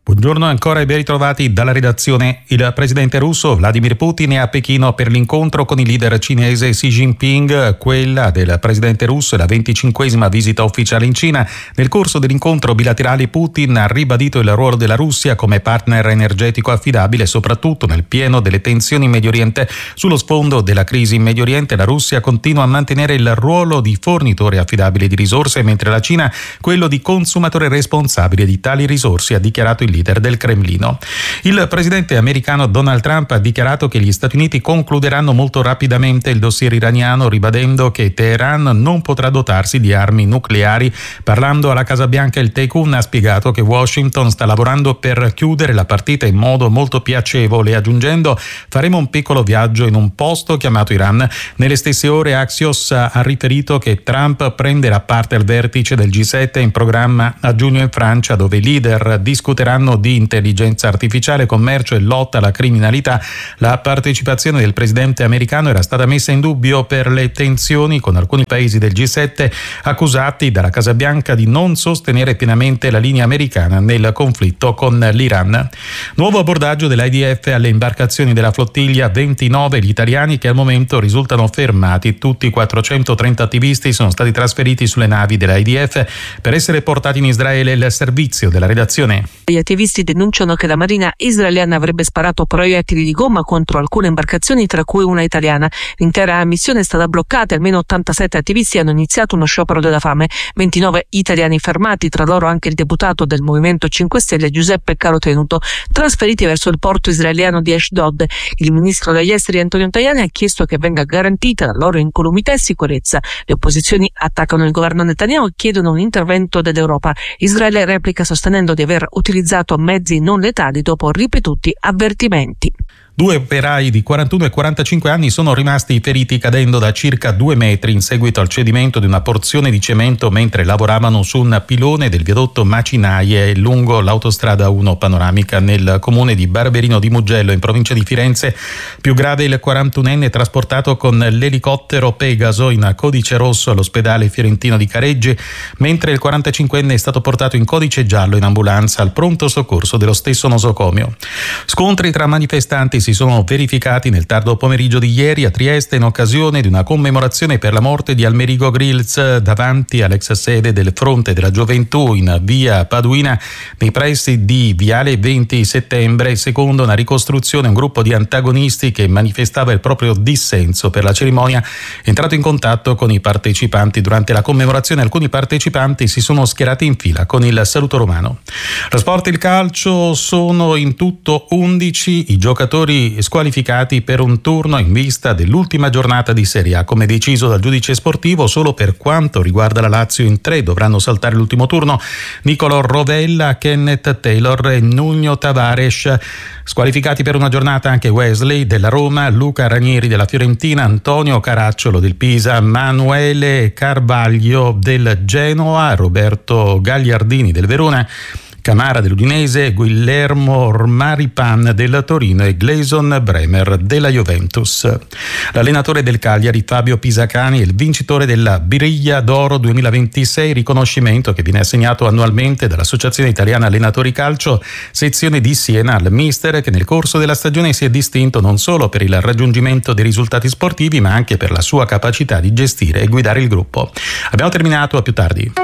S6: Buongiorno ancora e ben ritrovati dalla redazione. Il presidente russo Vladimir Putin è a Pechino per l'incontro con il leader cinese Xi Jinping. Quella del presidente russo è la venticinquesima visita ufficiale in Cina. Nel corso dell'incontro bilaterale Putin ha ribadito il ruolo della Russia come partner energetico affidabile, soprattutto nel pieno delle tensioni in Medio Oriente. Sullo sfondo della crisi in Medio Oriente la Russia continua a mantenere il ruolo di fornitore affidabile di risorse, mentre la Cina quello di consumatore responsabile di tali risorse, ha dichiarato il leader del Cremlino. Il presidente americano Donald Trump ha dichiarato che gli Stati Uniti concluderanno molto rapidamente il dossier iraniano, ribadendo che Teheran non potrà dotarsi di armi nucleari. Parlando alla Casa Bianca, il Tycoon ha spiegato che Washington sta lavorando per chiudere la partita in modo molto piacevole, aggiungendo: faremo un piccolo viaggio in un posto chiamato Iran. Nelle stesse ore Axios ha riferito che Trump prenderà parte al vertice del G sette in programma a giugno in Francia, dove i leader discuteranno di intelligenza artificiale, commercio e lotta alla criminalità. La partecipazione del presidente americano era stata messa in dubbio per le tensioni con alcuni paesi del G sette, accusati dalla Casa Bianca di non sostenere pienamente la linea americana nel conflitto con l'Iran. Nuovo abbordaggio dell'I D F alle imbarcazioni della flottiglia, ventinove gli italiani che al momento risultano fermati. Tutti i quattrocentotrenta attivisti sono stati trasferiti sulle navi dell'I D F per essere portati in Israele. Il servizio della redazione.
S7: Gli attivisti denunciano che la marina israeliana avrebbe sparato proiettili di gomma contro alcune imbarcazioni, tra cui una italiana. L'intera missione è stata bloccata e almeno ottantasette attivisti hanno iniziato uno sciopero della fame. ventinove italiani fermati, tra loro anche il deputato del Movimento cinque Stelle Giuseppe Carotenuto, trasferiti verso il porto israeliano di Ashdod. Il ministro degli esteri Antonio Tajani ha chiesto che venga garantita la loro incolumità e sicurezza. Le opposizioni attaccano il governo Netanyahu e chiedono un intervento dell'Europa. Israele replica sostenendo di aver utilizzato mezzi non letali dopo ripetuti avvertimenti.
S6: Due operai di quarantuno e quarantacinque anni sono rimasti feriti cadendo da circa due metri in seguito al cedimento di una porzione di cemento mentre lavoravano su un pilone del viadotto Macinaie lungo l'autostrada uno panoramica nel comune di Barberino di Mugello in provincia di Firenze. Più grave il quarantunenne trasportato con l'elicottero Pegaso in codice rosso all'ospedale fiorentino di Careggi, mentre il quarantacinquenne è stato portato in codice giallo in ambulanza al pronto soccorso dello stesso nosocomio. Scontri tra manifestanti si sono verificati nel tardo pomeriggio di ieri a Trieste in occasione di una commemorazione per la morte di Almerico Grills davanti all'ex sede del Fronte della Gioventù in via Paduina nei pressi di Viale venti settembre. Secondo una ricostruzione, un gruppo di antagonisti che manifestava il proprio dissenso per la cerimonia è entrato in contatto con i partecipanti. Durante la commemorazione alcuni partecipanti si sono schierati in fila con il saluto romano. Lo sport e il calcio: sono in tutto undici i giocatori squalificati per un turno in vista dell'ultima giornata di Serie A. Come deciso dal giudice sportivo, solo per quanto riguarda la Lazio in tre dovranno saltare l'ultimo turno Nicolò Rovella, Kenneth Taylor e Nuno Tavares. Squalificati per una giornata anche Wesley della Roma, Luca Ranieri della Fiorentina, Antonio Caracciolo del Pisa, Manuele Carvaglio del Genoa, Roberto Gagliardini del Verona, Camara dell'Udinese, Guillermo Maripan del Torino e Gleison Bremer della Juventus. L'allenatore del Cagliari, Fabio Pisacani, è il vincitore della Biriglia d'Oro duemilaventisei, riconoscimento che viene assegnato annualmente dall'Associazione Italiana Allenatori Calcio, sezione di Siena, al mister che nel corso della stagione si è distinto non solo per il raggiungimento dei risultati sportivi, ma anche per la sua capacità di gestire e guidare il gruppo. Abbiamo terminato, a più tardi.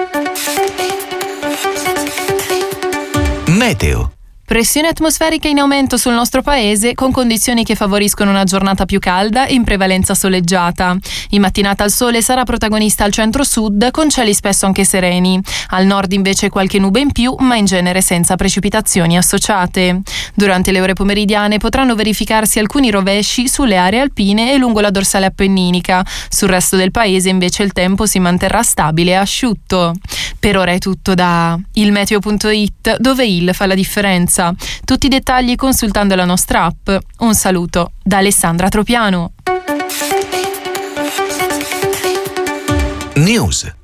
S4: Meteo.
S5: Pressione atmosferica in aumento sul nostro paese, con condizioni che favoriscono una giornata più calda e in prevalenza soleggiata. In mattinata il sole sarà protagonista al centro-sud, con cieli spesso anche sereni. Al nord invece qualche nube in più, ma in genere senza precipitazioni associate. Durante le ore pomeridiane potranno verificarsi alcuni rovesci sulle aree alpine e lungo la dorsale appenninica. Sul resto del paese invece il tempo si manterrà stabile e asciutto. Per ora è tutto da il meteo punto it, dove il fa la differenza. Tutti i dettagli consultando la nostra app. Un saluto da Alessandra Tropiano.
S4: News.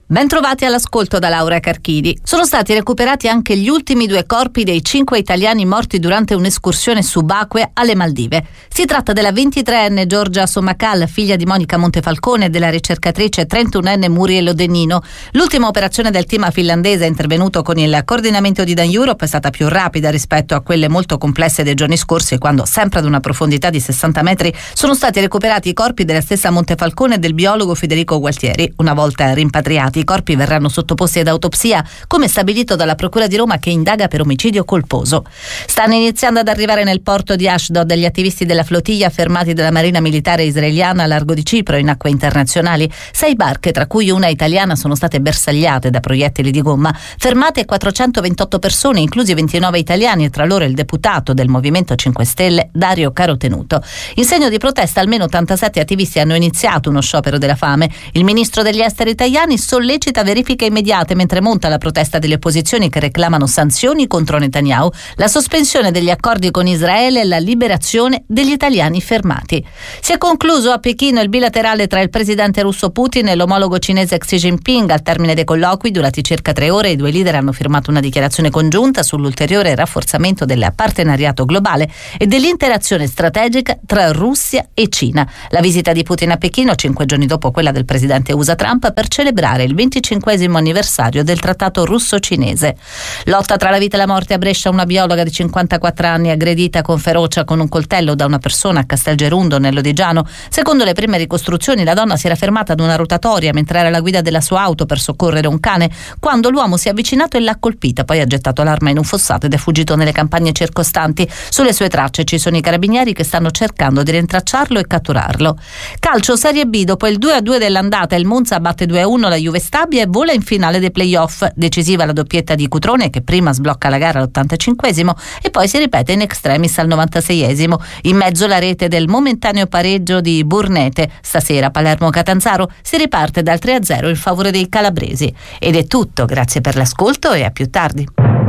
S16: Bentrovati all'ascolto da Laura Carchidi. Sono stati recuperati anche gli ultimi due corpi dei cinque italiani morti durante un'escursione subacquea alle Maldive. Si tratta della ventitreenne Giorgia Somakal, figlia di Monica Montefalcone, e della ricercatrice trentunenne Muriel Odenino. L'ultima operazione del team finlandese intervenuto con il coordinamento di Dan Europe è stata più rapida rispetto a quelle molto complesse dei giorni scorsi, quando, sempre ad una profondità di sessanta metri, sono stati recuperati i corpi della stessa Montefalcone e del biologo Federico Gualtieri. Una volta rimpatriati, i corpi verranno sottoposti ad autopsia, come stabilito dalla Procura di Roma, che indaga per omicidio colposo. Stanno iniziando ad arrivare nel porto di Ashdod gli attivisti della flottiglia fermati dalla Marina Militare israeliana a largo di Cipro in acque internazionali. Sei barche, tra cui una italiana, sono state bersagliate da proiettili di gomma. Fermate quattrocentoventotto persone, inclusi ventinove italiani, e tra loro il deputato del Movimento cinque Stelle Dario Carotenuto. In segno di protesta, almeno ottantasette attivisti hanno iniziato uno sciopero della fame. Il ministro degli esteri italiani sollecita verifiche immediate mentre monta la protesta delle opposizioni che reclamano sanzioni contro Netanyahu, la sospensione degli accordi con Israele e la liberazione degli italiani fermati. Si è concluso a Pechino il bilaterale tra il presidente russo Putin e l'omologo cinese Xi Jinping. Al termine dei colloqui, durati circa tre ore, i due leader hanno firmato una dichiarazione congiunta sull'ulteriore rafforzamento del partenariato globale e dell'interazione strategica tra Russia e Cina. La visita di Putin a Pechino, cinque giorni dopo quella del presidente U S A Trump, per celebrare il venticinquesimo anniversario del trattato russo-cinese. Lotta tra la vita e la morte a Brescia. Una biologa di cinquantaquattro anni aggredita con ferocia con un coltello da una persona a Castelgerundo, nell'Odigiano. Secondo le prime ricostruzioni, la donna si era fermata ad una rotatoria mentre era alla guida della sua auto per soccorrere un cane, quando l'uomo si è avvicinato e l'ha colpita, poi ha gettato l'arma in un fossato ed è fuggito nelle campagne circostanti. Sulle sue tracce ci sono i carabinieri che stanno cercando di rintracciarlo e catturarlo. Calcio Serie B. Dopo il due a due dell'andata, il Monza batte due a uno la Juve Stabia e vola in finale dei playoff. Decisiva la doppietta di Cutrone, che prima sblocca la gara all'ottantacinquesimo e poi si ripete in extremis al novantaseiesimo. In mezzo la rete del momentaneo pareggio di Burnete. Stasera Palermo-Catanzaro si riparte dal tre a zero in favore dei calabresi. Ed è tutto, grazie per l'ascolto e a più tardi.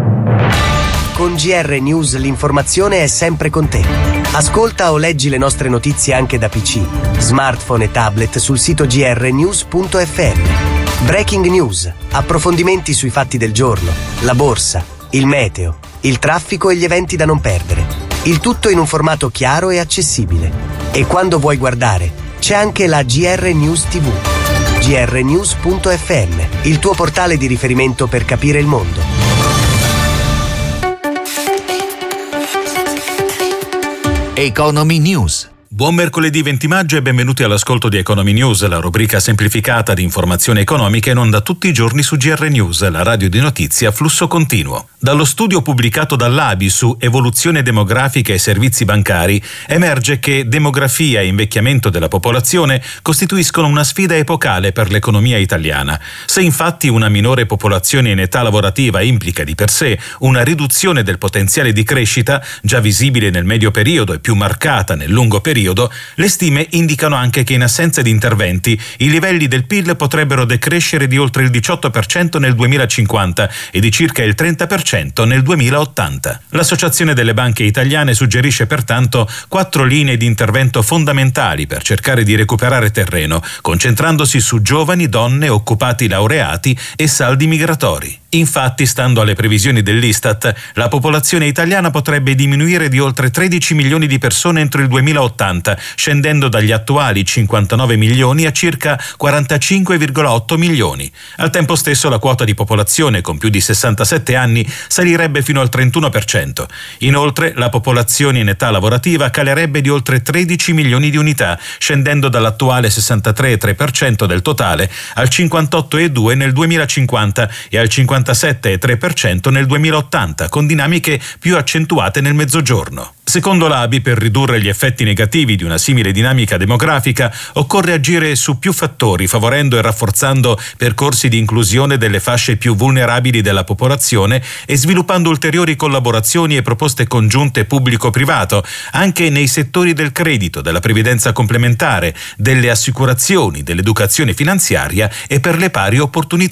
S8: Con G R News l'informazione è sempre con te. Ascolta o leggi le nostre notizie anche da P C, smartphone e tablet sul sito g r news punto f m. Breaking News, approfondimenti sui fatti del giorno, la borsa, il meteo, il traffico e gli eventi da non perdere. Il tutto in un formato chiaro e accessibile. E quando vuoi guardare, c'è anche la G R News tivù. g r news punto f m, il tuo portale di riferimento per capire il mondo.
S4: Economy News.
S9: Buon mercoledì venti maggio e benvenuti all'ascolto di Economy News, la rubrica semplificata di informazioni economiche in onda tutti i giorni su G R News, la radio di notizie a flusso continuo. Dallo studio pubblicato dall'A B I su evoluzione demografica e servizi bancari emerge che demografia e invecchiamento della popolazione costituiscono una sfida epocale per l'economia italiana. Se infatti una minore popolazione in età lavorativa implica di per sé una riduzione del potenziale di crescita, già visibile nel medio periodo e più marcata nel lungo periodo, le stime indicano anche che in assenza di interventi i livelli del P I L potrebbero decrescere di oltre il diciotto per cento nel duemilacinquanta e di circa il trenta per cento nel duemilaottanta. L'Associazione delle Banche Italiane suggerisce pertanto quattro linee di intervento fondamentali per cercare di recuperare terreno, concentrandosi su giovani, donne, occupati laureati e saldi migratori. Infatti, stando alle previsioni dell'Istat, la popolazione italiana potrebbe diminuire di oltre tredici milioni di persone entro il duemilaottanta, scendendo dagli attuali cinquantanove milioni a circa quarantacinque virgola otto milioni. Al tempo stesso la quota di popolazione con più di sessantasette anni salirebbe fino al trentuno per cento. Inoltre la popolazione in età lavorativa calerebbe di oltre tredici milioni di unità, scendendo dall'attuale sessantatré virgola tre per cento del totale al cinquantotto virgola due per cento nel duemilacinquanta e al cinquantasette virgola tre per cento nel duemilaottanta, con dinamiche più accentuate nel mezzogiorno. Secondo l'A B I, per ridurre gli effetti negativi di una simile dinamica demografica, occorre agire su più fattori, favorendo e rafforzando percorsi di inclusione delle fasce più vulnerabili della popolazione e sviluppando ulteriori collaborazioni e proposte congiunte pubblico-privato, anche nei settori del credito, della previdenza complementare, delle assicurazioni, dell'educazione finanziaria e per le pari opportunità.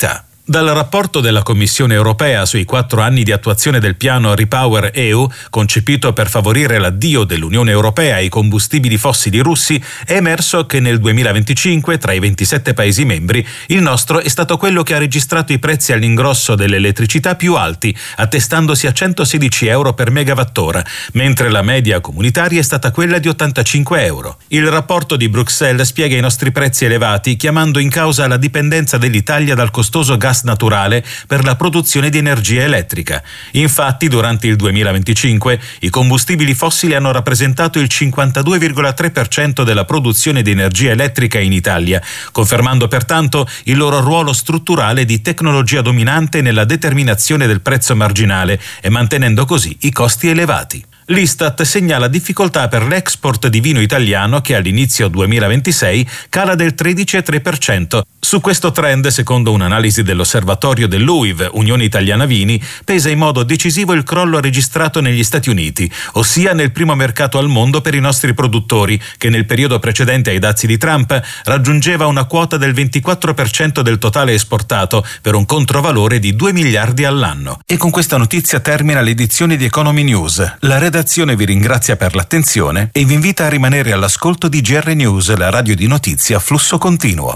S9: Dal rapporto della Commissione europea sui quattro anni di attuazione del piano Repower E U, concepito per favorire l'addio dell'Unione Europea ai combustibili fossili russi, è emerso che nel duemilaventicinque, tra i ventisette Paesi membri, il nostro è stato quello che ha registrato i prezzi all'ingrosso dell'elettricità più alti, attestandosi a centosedici euro per megawattora, mentre la media comunitaria è stata quella di ottantacinque euro. Il rapporto di Bruxelles spiega i nostri prezzi elevati, chiamando in causa la dipendenza dell'Italia dal costoso gas naturale per la produzione di energia elettrica. Infatti, durante il duemilaventicinque, i combustibili fossili hanno rappresentato il cinquantadue virgola tre per cento della produzione di energia elettrica in Italia, confermando pertanto il loro ruolo strutturale di tecnologia dominante nella determinazione del prezzo marginale e mantenendo così i costi elevati. L'Istat segnala difficoltà per l'export di vino italiano che all'inizio duemilaventisei cala del tredici virgola tre per cento. Su questo trend, secondo un'analisi dell'osservatorio dell'U I V, Unione Italiana Vini, pesa in modo decisivo il crollo registrato negli Stati Uniti, ossia nel primo mercato al mondo per i nostri produttori, che nel periodo precedente ai dazi di Trump raggiungeva una quota del ventiquattro per cento del totale esportato, per un controvalore di due miliardi all'anno. E con questa notizia termina l'edizione di Economy News. La redazione vi ringrazia per l'attenzione e vi invita a rimanere all'ascolto di G R News, la radio di notizie a flusso continuo.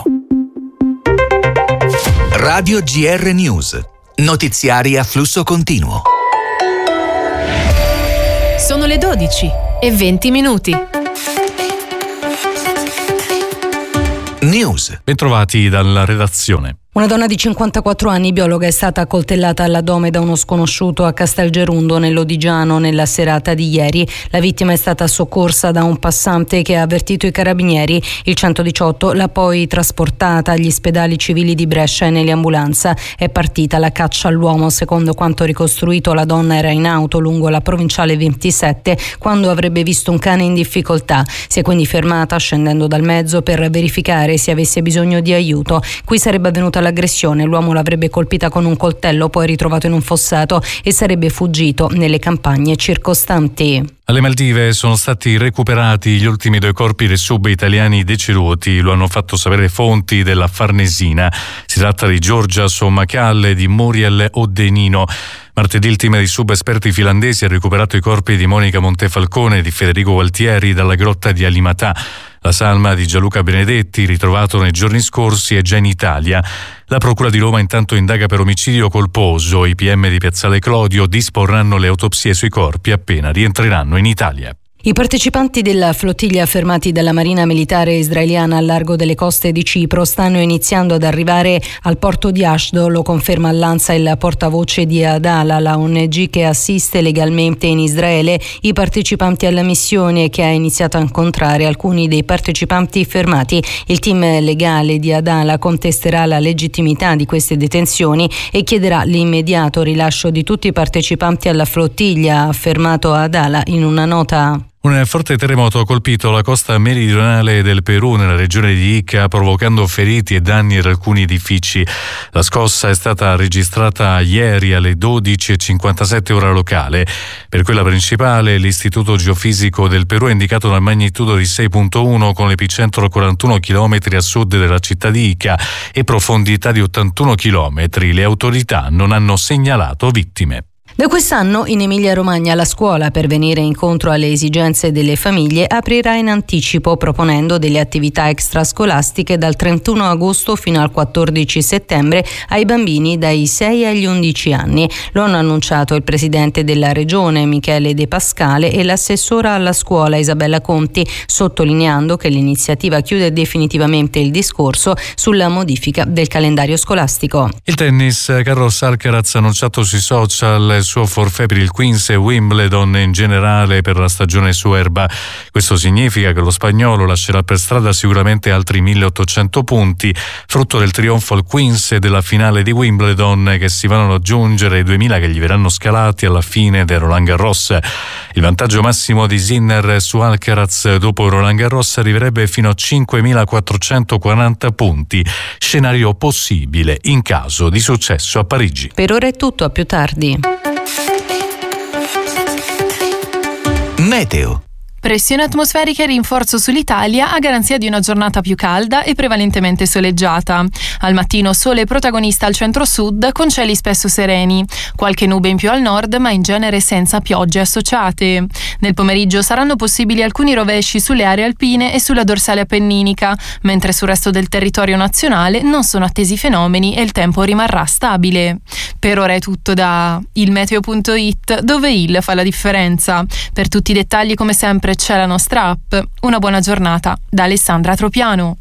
S4: Radio G R News, notiziari a flusso continuo.
S5: Sono le dodici e venti minuti.
S4: News.
S11: Bentrovati dalla redazione.
S10: Una donna di cinquantaquattro anni, biologa, è stata accoltellata all'addome da uno sconosciuto a Castelgerundo, nell'Odigiano, nella serata di ieri. La vittima è stata soccorsa da un passante che ha avvertito i carabinieri. Il centodiciotto l'ha poi trasportata agli ospedali civili di Brescia e nell'ambulanza. È partita la caccia all'uomo. Secondo quanto ricostruito, la donna era in auto lungo la provinciale ventisette quando avrebbe visto un cane in difficoltà. Si è quindi fermata, scendendo dal mezzo per verificare se avesse bisogno di aiuto. Qui sarebbe avvenuta l'aggressione. L'uomo l'avrebbe colpita con un coltello, poi ritrovato in un fossato, e sarebbe fuggito nelle campagne circostanti.
S11: Alle Maldive sono stati recuperati gli ultimi due corpi dei sub italiani deceduti, lo hanno fatto sapere fonti della Farnesina. Si tratta di Giorgia Sommacalle e di Muriel Oddenino. Martedì il team di sub-esperti finlandesi ha recuperato i corpi di Monica Montefalcone e di Federico Gualtieri dalla grotta di Alimatà. La salma di Gianluca Benedetti, ritrovato nei giorni scorsi, è già in Italia. La Procura di Roma intanto indaga per omicidio colposo. I P M di Piazzale Clodio disporranno le autopsie sui corpi appena rientreranno in Italia.
S10: I partecipanti della flottiglia fermati dalla Marina Militare israeliana al largo delle coste di Cipro stanno iniziando ad arrivare al porto di Ashdod, lo conferma all'Ansa il portavoce di Adala, la O N G che assiste legalmente in Israele i partecipanti alla missione e che ha iniziato a incontrare alcuni dei partecipanti fermati. Il team legale di Adala contesterà la legittimità di queste detenzioni e chiederà l'immediato rilascio di tutti i partecipanti alla flottiglia, ha affermato Adala in una nota.
S11: Un forte terremoto ha colpito la costa meridionale del Perù, nella regione di Ica, provocando feriti e danni ad alcuni edifici. La scossa è stata registrata ieri alle dodici e cinquantasette ora locale. Per quella principale, l'Istituto Geofisico del Perù ha indicato una magnitudo di sei virgola uno con l'epicentro a quarantuno chilometri a sud della città di Ica e profondità di ottantuno chilometri. Le autorità non hanno segnalato vittime.
S10: Da quest'anno in Emilia-Romagna la scuola, per venire incontro alle esigenze delle famiglie, aprirà in anticipo proponendo delle attività extrascolastiche dal trentuno agosto fino al quattordici settembre ai bambini dai sei agli undici anni. Lo hanno annunciato il presidente della regione Michele De Pascale e l'assessora alla scuola Isabella Conti, sottolineando che l'iniziativa chiude definitivamente il discorso sulla modifica del calendario scolastico.
S11: Il tennis, Carlos Alcaraz ha annunciato sui social il suo forfait per il Queens e Wimbledon in generale per la stagione su erba. Questo significa che lo spagnolo lascerà per strada sicuramente altri milleottocento punti, frutto del trionfo al Queens e della finale di Wimbledon, che si vanno ad aggiungere ai duemila che gli verranno scalati alla fine del Roland Garros. Il vantaggio massimo di Sinner su Alcaraz dopo Roland Garros arriverebbe fino a cinquemilaquattrocentoquaranta punti, scenario possibile in caso di successo a Parigi.
S10: Per ora è tutto, a più tardi.
S4: Meteo.
S5: Pressione atmosferica e rinforzo sull'Italia a garanzia di una giornata più calda e prevalentemente soleggiata. Al mattino sole protagonista al centro-sud con cieli spesso sereni. Qualche nube in più al nord, ma in genere senza piogge associate. Nel pomeriggio saranno possibili alcuni rovesci sulle aree alpine e sulla dorsale appenninica, mentre sul resto del territorio nazionale non sono attesi fenomeni e il tempo rimarrà stabile. Per ora è tutto da il meteo punto it, dove il fa la differenza. Per tutti i dettagli, come sempre, c'è la nostra app. Una buona giornata da Alessandra Tropiano.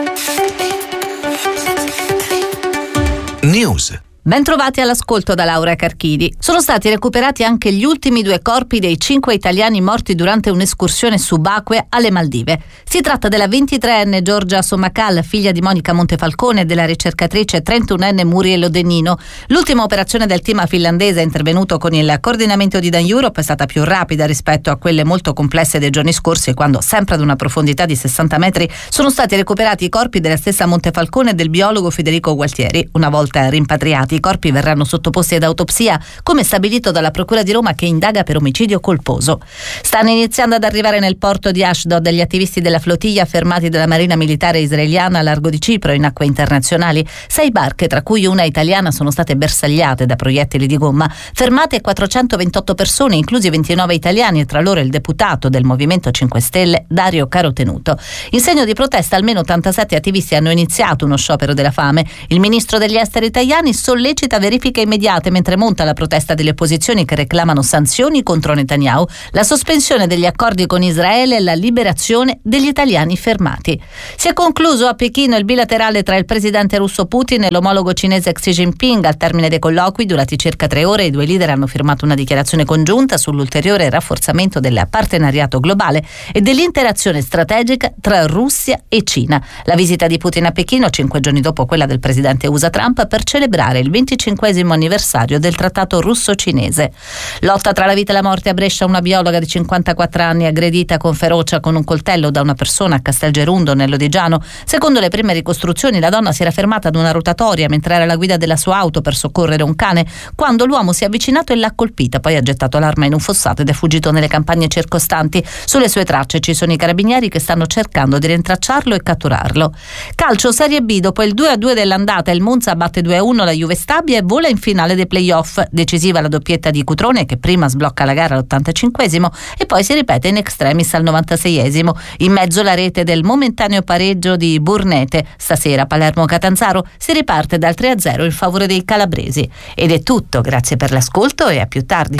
S4: News.
S16: Bentrovati all'ascolto da Laura Carchidi. Sono stati recuperati anche gli ultimi due corpi dei cinque italiani morti durante un'escursione subacquea alle Maldive. Si tratta della ventitreenne Giorgia Somacal, figlia di Monica Montefalcone, e della ricercatrice trentunenne Muriel Odenino. L'ultima operazione del team finlandese intervenuto con il coordinamento di Dan Europe è stata più rapida rispetto a quelle molto complesse dei giorni scorsi, quando, sempre ad una profondità di sessanta metri, sono stati recuperati i corpi della stessa Montefalcone e del biologo Federico Gualtieri. Una volta rimpatriati, i corpi verranno sottoposti ad autopsia, come stabilito dalla Procura di Roma, che indaga per omicidio colposo. Stanno iniziando ad arrivare nel porto di Ashdod gli attivisti della flottiglia fermati dalla Marina Militare israeliana a largo di Cipro in acque internazionali. Sei barche, tra cui una italiana, sono state bersagliate da proiettili di gomma. Fermate quattrocentoventotto persone, inclusi ventinove italiani, e tra loro il deputato del Movimento cinque Stelle Dario Carotenuto. In segno di protesta, almeno ottantasette attivisti hanno iniziato uno sciopero della fame. Il ministro degli esteri italiani sollecita verifiche immediate, mentre monta la protesta delle opposizioni che reclamano sanzioni contro Netanyahu, la sospensione degli accordi con Israele e la liberazione degli italiani fermati. Si è concluso a Pechino il bilaterale tra il presidente russo Putin e l'omologo cinese Xi Jinping. Al termine dei colloqui, durati circa tre ore, i due leader hanno firmato una dichiarazione congiunta sull'ulteriore rafforzamento del partenariato globale e dell'interazione strategica tra Russia e Cina. La visita di Putin a Pechino, cinque giorni dopo quella del presidente U S A Trump, per celebrare il venticinquesimo anniversario del trattato russo-cinese. Lotta tra la vita e la morte a Brescia. Una biologa di cinquantaquattro anni aggredita con ferocia con un coltello da una persona a Castelgerundo, nell'Odigiano. Secondo le prime ricostruzioni, la donna si era fermata ad una rotatoria mentre era alla guida della sua auto per soccorrere un cane, quando l'uomo si è avvicinato e l'ha colpita. Poi ha gettato l'arma in un fossato ed è fuggito nelle campagne circostanti. Sulle sue tracce ci sono i carabinieri che stanno cercando di rintracciarlo e catturarlo. Calcio Serie B. Dopo il due a due dell'andata, il Monza batte due a uno la Juve Stabia e vola in finale dei play-off. Decisiva la doppietta di Cutrone, che prima sblocca la gara all'ottantacinquesimo e poi si ripete in extremis al novantaseiesimo. In mezzo la rete del momentaneo pareggio di Burnete. Stasera Palermo-Catanzaro si riparte dal tre a zero in favore dei calabresi. Ed è tutto, grazie per l'ascolto e a più tardi.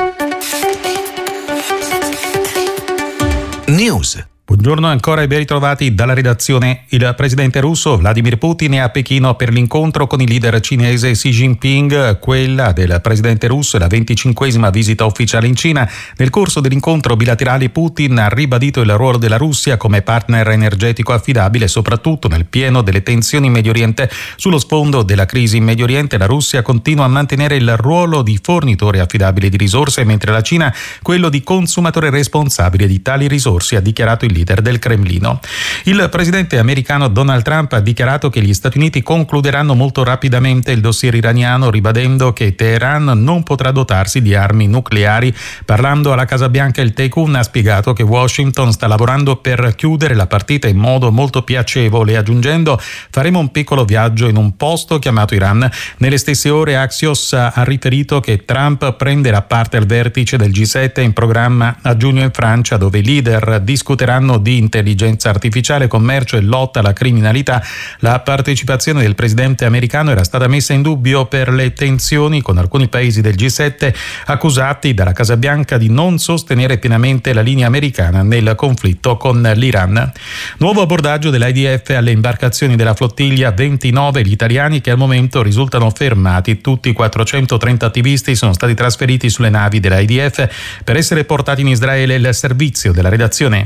S4: News.
S6: Buongiorno ancora e ben ritrovati dalla redazione. Il presidente russo Vladimir Putin è a Pechino per l'incontro con il leader cinese Xi Jinping. Quella del presidente russo è la venticinquesima visita ufficiale in Cina. Nel corso dell'incontro bilaterale Putin ha ribadito il ruolo della Russia come partner energetico affidabile, soprattutto nel pieno delle tensioni in Medio Oriente. Sullo sfondo della crisi in Medio Oriente, la Russia continua a mantenere il ruolo di fornitore affidabile di risorse, mentre la Cina quello di consumatore responsabile di tali risorse, ha dichiarato il leader del Cremlino. Il presidente americano Donald Trump ha dichiarato che gli Stati Uniti concluderanno molto rapidamente il dossier iraniano, ribadendo che Teheran non potrà dotarsi di armi nucleari. Parlando alla Casa Bianca, il Tycoon ha spiegato che Washington sta lavorando per chiudere la partita in modo molto piacevole, aggiungendo: faremo un piccolo viaggio in un posto chiamato Iran. Nelle stesse ore Axios ha riferito che Trump prenderà parte al vertice del G sette in programma a giugno in Francia, dove i leader discuteranno di intelligenza artificiale, commercio e lotta alla criminalità. La partecipazione del presidente americano era stata messa in dubbio per le tensioni con alcuni paesi del G sette, accusati dalla Casa Bianca di non sostenere pienamente la linea americana nel conflitto con l'Iran. Nuovo abbordaggio dell'I D F alle imbarcazioni della flottiglia, ventinove gli italiani che al momento risultano fermati. Tutti i quattrocentotrenta attivisti sono stati trasferiti sulle navi dell'I D F per essere portati in Israele. Il servizio della redazione.
S7: Gli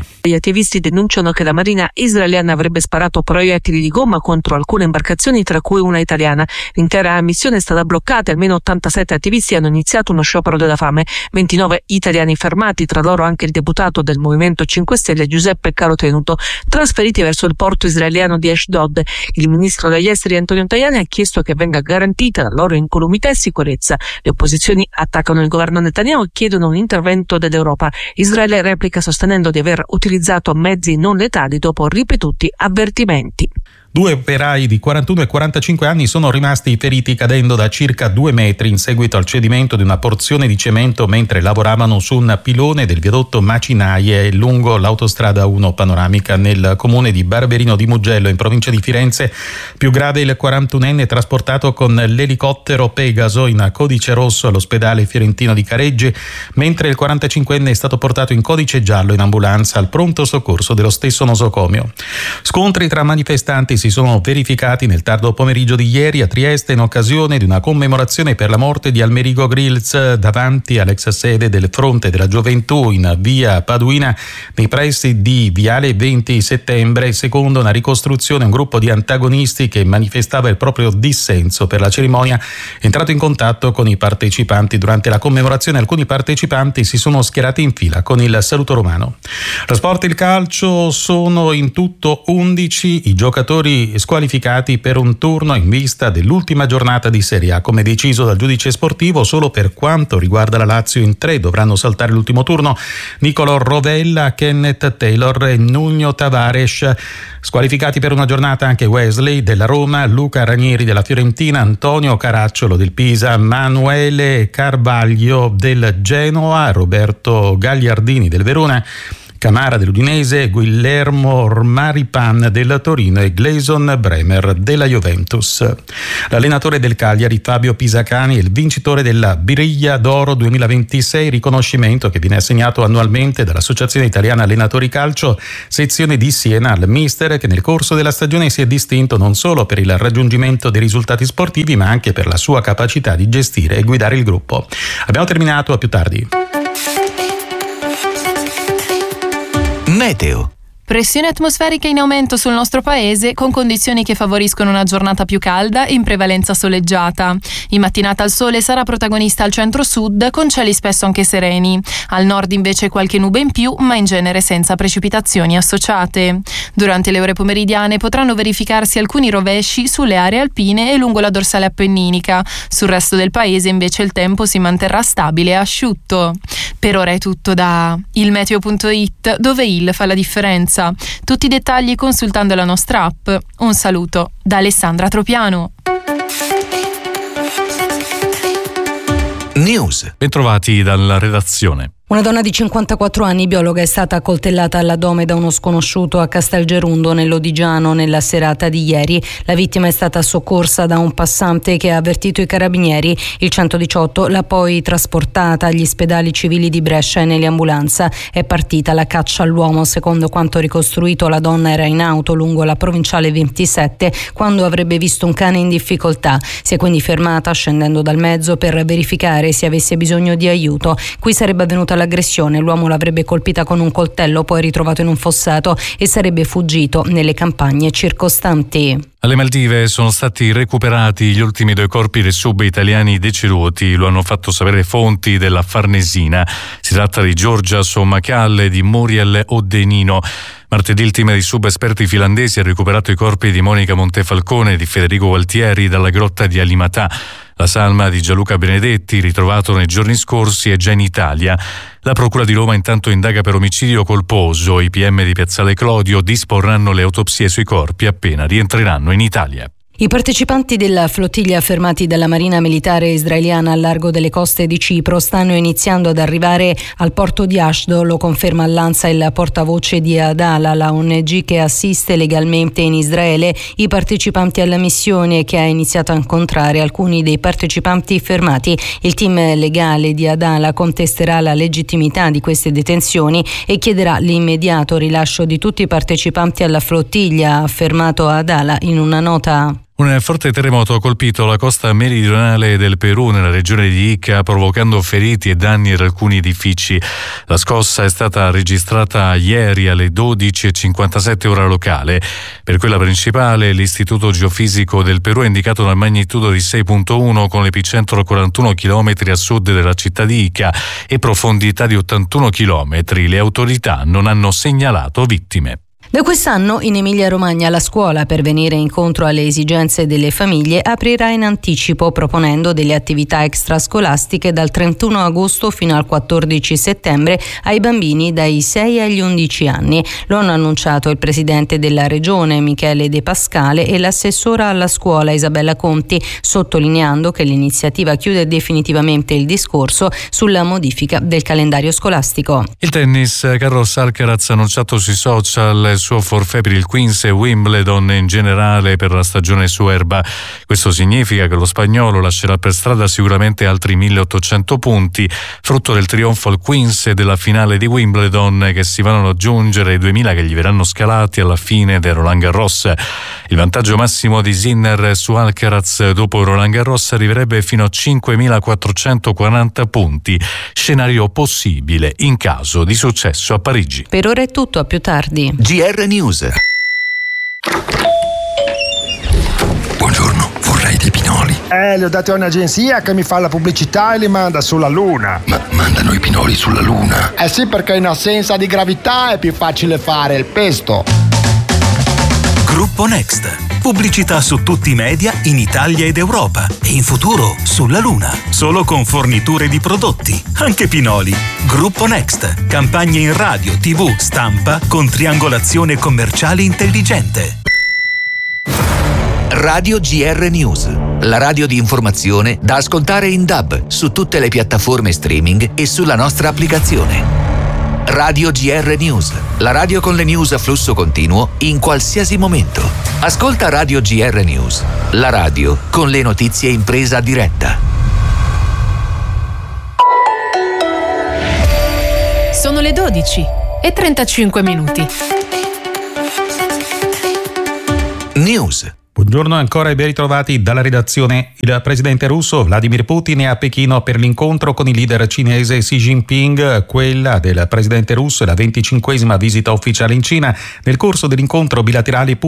S7: attivisti denunciano che la marina israeliana avrebbe sparato proiettili di gomma contro alcune imbarcazioni, tra cui una italiana. L'intera missione è stata bloccata e almeno ottantasette attivisti hanno iniziato uno sciopero della fame. ventinove italiani fermati, tra loro anche il deputato del Movimento cinque Stelle Giuseppe Carotenuto, trasferiti verso il porto israeliano di Ashdod. Il ministro degli esteri Antonio Tajani ha chiesto che venga garantita la loro incolumità e sicurezza. Le opposizioni attaccano il governo Netanyahu e chiedono un intervento dell'Europa. Israele replica sostenendo di aver utilizzato mezzi non letali dopo ripetuti avvertimenti.
S6: Due operai di quarantuno e quarantacinque anni sono rimasti feriti cadendo da circa due metri in seguito al cedimento di una porzione di cemento mentre lavoravano su un pilone del viadotto Macinaie lungo l'autostrada uno panoramica nel comune di Barberino di Mugello in provincia di Firenze. Più grave il quarantunenne trasportato con l'elicottero Pegaso in codice rosso all'ospedale fiorentino di Careggi, mentre il quarantacinquenne è stato portato in codice giallo in ambulanza al pronto soccorso dello stesso nosocomio. Scontri tra manifestanti si sono verificati nel tardo pomeriggio di ieri a Trieste in occasione di una commemorazione per la morte di Almerico Grills davanti all'ex sede del Fronte della Gioventù in via Paduina nei pressi di Viale venti settembre. Secondo una ricostruzione, un gruppo di antagonisti che manifestava il proprio dissenso per la cerimonia è entrato in contatto con i partecipanti. Durante la commemorazione alcuni partecipanti si sono schierati in fila con il saluto romano. Lo sport e il calcio: sono in tutto undici i giocatori squalificati per un turno in vista dell'ultima giornata di Serie A. Come deciso dal giudice sportivo, solo per quanto riguarda la Lazio in tre dovranno saltare l'ultimo turno Nicolo Rovella, Kenneth Taylor e Nuno Tavares. Squalificati per una giornata anche Wesley della Roma, Luca Ranieri della Fiorentina, Antonio Caracciolo del Pisa, Manuele Carvaglio del Genoa, Roberto Gagliardini del Verona, Camara dell'Udinese, Guillermo Maripan del Torino e Gleison Bremer della Juventus. L'allenatore del Cagliari, Fabio Pisacani, è il vincitore della Biriglia d'Oro duemilaventisei, riconoscimento che viene assegnato annualmente dall'Associazione Italiana Allenatori Calcio, sezione di Siena, al mister che nel corso della stagione si è distinto non solo per il raggiungimento dei risultati sportivi ma anche per la sua capacità di gestire e guidare il gruppo. Abbiamo terminato, a più tardi.
S4: Meteo.
S5: Pressione atmosferica in aumento sul nostro paese, con condizioni che favoriscono una giornata più calda e in prevalenza soleggiata. In mattinata il sole sarà protagonista al centro-sud, con cieli spesso anche sereni. Al nord invece qualche nube in più, ma in genere senza precipitazioni associate. Durante le ore pomeridiane potranno verificarsi alcuni rovesci sulle aree alpine e lungo la dorsale appenninica. Sul resto del paese invece il tempo si manterrà stabile e asciutto. Per ora è tutto da il meteo punto it, dove il fa la differenza. Tutti i dettagli consultando la nostra app. Un saluto da Alessandra Tropiano.
S4: News.
S11: Bentrovati dalla redazione.
S10: Una donna di cinquantaquattro anni, biologa, è stata accoltellata all'addome da uno sconosciuto a Castelgerundo, nell'Odigiano, nella serata di ieri. La vittima è stata soccorsa da un passante che ha avvertito i carabinieri. Il centodiciotto l'ha poi trasportata agli ospedali civili di Brescia e nell'ambulanza. È partita la caccia all'uomo. Secondo quanto ricostruito, la donna era in auto lungo la provinciale ventisette quando avrebbe visto un cane in difficoltà. Si è quindi fermata, scendendo dal mezzo per verificare se avesse bisogno di aiuto. Qui sarebbe avvenuta l'aggressione. L'uomo l'avrebbe colpita con un coltello, poi ritrovato in un fossato, e sarebbe fuggito nelle campagne circostanti.
S11: Alle Maldive sono stati recuperati gli ultimi due corpi dei sub italiani deceduti, lo hanno fatto sapere fonti della Farnesina. Si tratta di Giorgia Sommacalle e di Muriel Oddenino. Martedì il team di sub-esperti finlandesi ha recuperato i corpi di Monica Montefalcone e di Federico Gualtieri dalla grotta di Alimatà. La salma di Gianluca Benedetti, ritrovato nei giorni scorsi, è già in Italia. La Procura di Roma intanto indaga per omicidio colposo. I P M di Piazzale Clodio disporranno le autopsie sui corpi appena rientreranno in Italia.
S10: I partecipanti della flottiglia fermati dalla Marina Militare israeliana al largo delle coste di Cipro stanno iniziando ad arrivare al porto di Ashdod, lo conferma all'Ansa il portavoce di Adala, la O N G che assiste legalmente in Israele i partecipanti alla missione e che ha iniziato a incontrare alcuni dei partecipanti fermati. Il team legale di Adala contesterà la legittimità di queste detenzioni e chiederà l'immediato rilascio di tutti i partecipanti alla flottiglia, ha affermato Adala in una nota.
S11: Un forte terremoto ha colpito la costa meridionale del Perù nella regione di Ica, provocando feriti e danni ad alcuni edifici. La scossa è stata registrata ieri alle dodici e cinquantasette ora locale. Per quella principale, l'Istituto Geofisico del Perù ha indicato una magnitudo di sei virgola uno con l'epicentro a quarantuno chilometri a sud della città di Ica e profondità di ottantuno chilometri. Le autorità non hanno segnalato vittime.
S10: Da quest'anno in Emilia-Romagna la scuola, per venire incontro alle esigenze delle famiglie, aprirà in anticipo proponendo delle attività extrascolastiche dal trentuno agosto fino al quattordici settembre ai bambini dai sei agli undici anni. Lo hanno annunciato il presidente della regione Michele De Pascale e l'assessora alla scuola Isabella Conti, sottolineando che l'iniziativa chiude definitivamente il discorso sulla modifica del calendario scolastico.
S11: Il tennis, Carlos Alcaraz ha annunciato sui social il suo forfait per il Queens e Wimbledon in generale per la stagione su erba. Questo significa che lo spagnolo lascerà per strada sicuramente altri milleottocento punti, frutto del trionfo al Queens e della finale di Wimbledon, che si vanno ad aggiungere ai duemila che gli verranno scalati alla fine del Roland Garros. Il vantaggio massimo di Sinner su Alcaraz dopo il Roland Garros arriverebbe fino a cinquemilaquattrocentoquaranta punti, scenario possibile in caso di successo a Parigi.
S10: Per ora è tutto, a più tardi.
S4: G R News.
S17: Buongiorno, vorrei dei pinoli.
S18: Eh, li ho dati a un'agenzia che mi fa la pubblicità e li manda sulla Luna.
S17: Ma mandano i pinoli sulla Luna?
S18: Eh sì, perché in assenza di gravità è più facile fare il pesto.
S19: Gruppo Next. Pubblicità su tutti i media in Italia ed Europa e in futuro sulla Luna. Solo con forniture di prodotti, anche pinoli. Gruppo Next. Campagne in radio, tivù, stampa con triangolazione commerciale intelligente.
S4: Radio G R News, la radio di informazione da ascoltare in D A B su tutte le piattaforme streaming e sulla nostra applicazione. Radio G R News, la radio con le news a flusso continuo in qualsiasi momento. Ascolta Radio G R News, la radio con le notizie in presa diretta.
S20: Sono le dodici e trentacinque minuti.
S4: News.
S6: Buongiorno ancora e ben ritrovati dalla redazione. Il presidente russo Vladimir Putin è a Pechino per l'incontro con il leader cinese Xi Jinping. Quella del presidente russo è la venticinquesima visita ufficiale in Cina. Nel corso dell'incontro bilaterale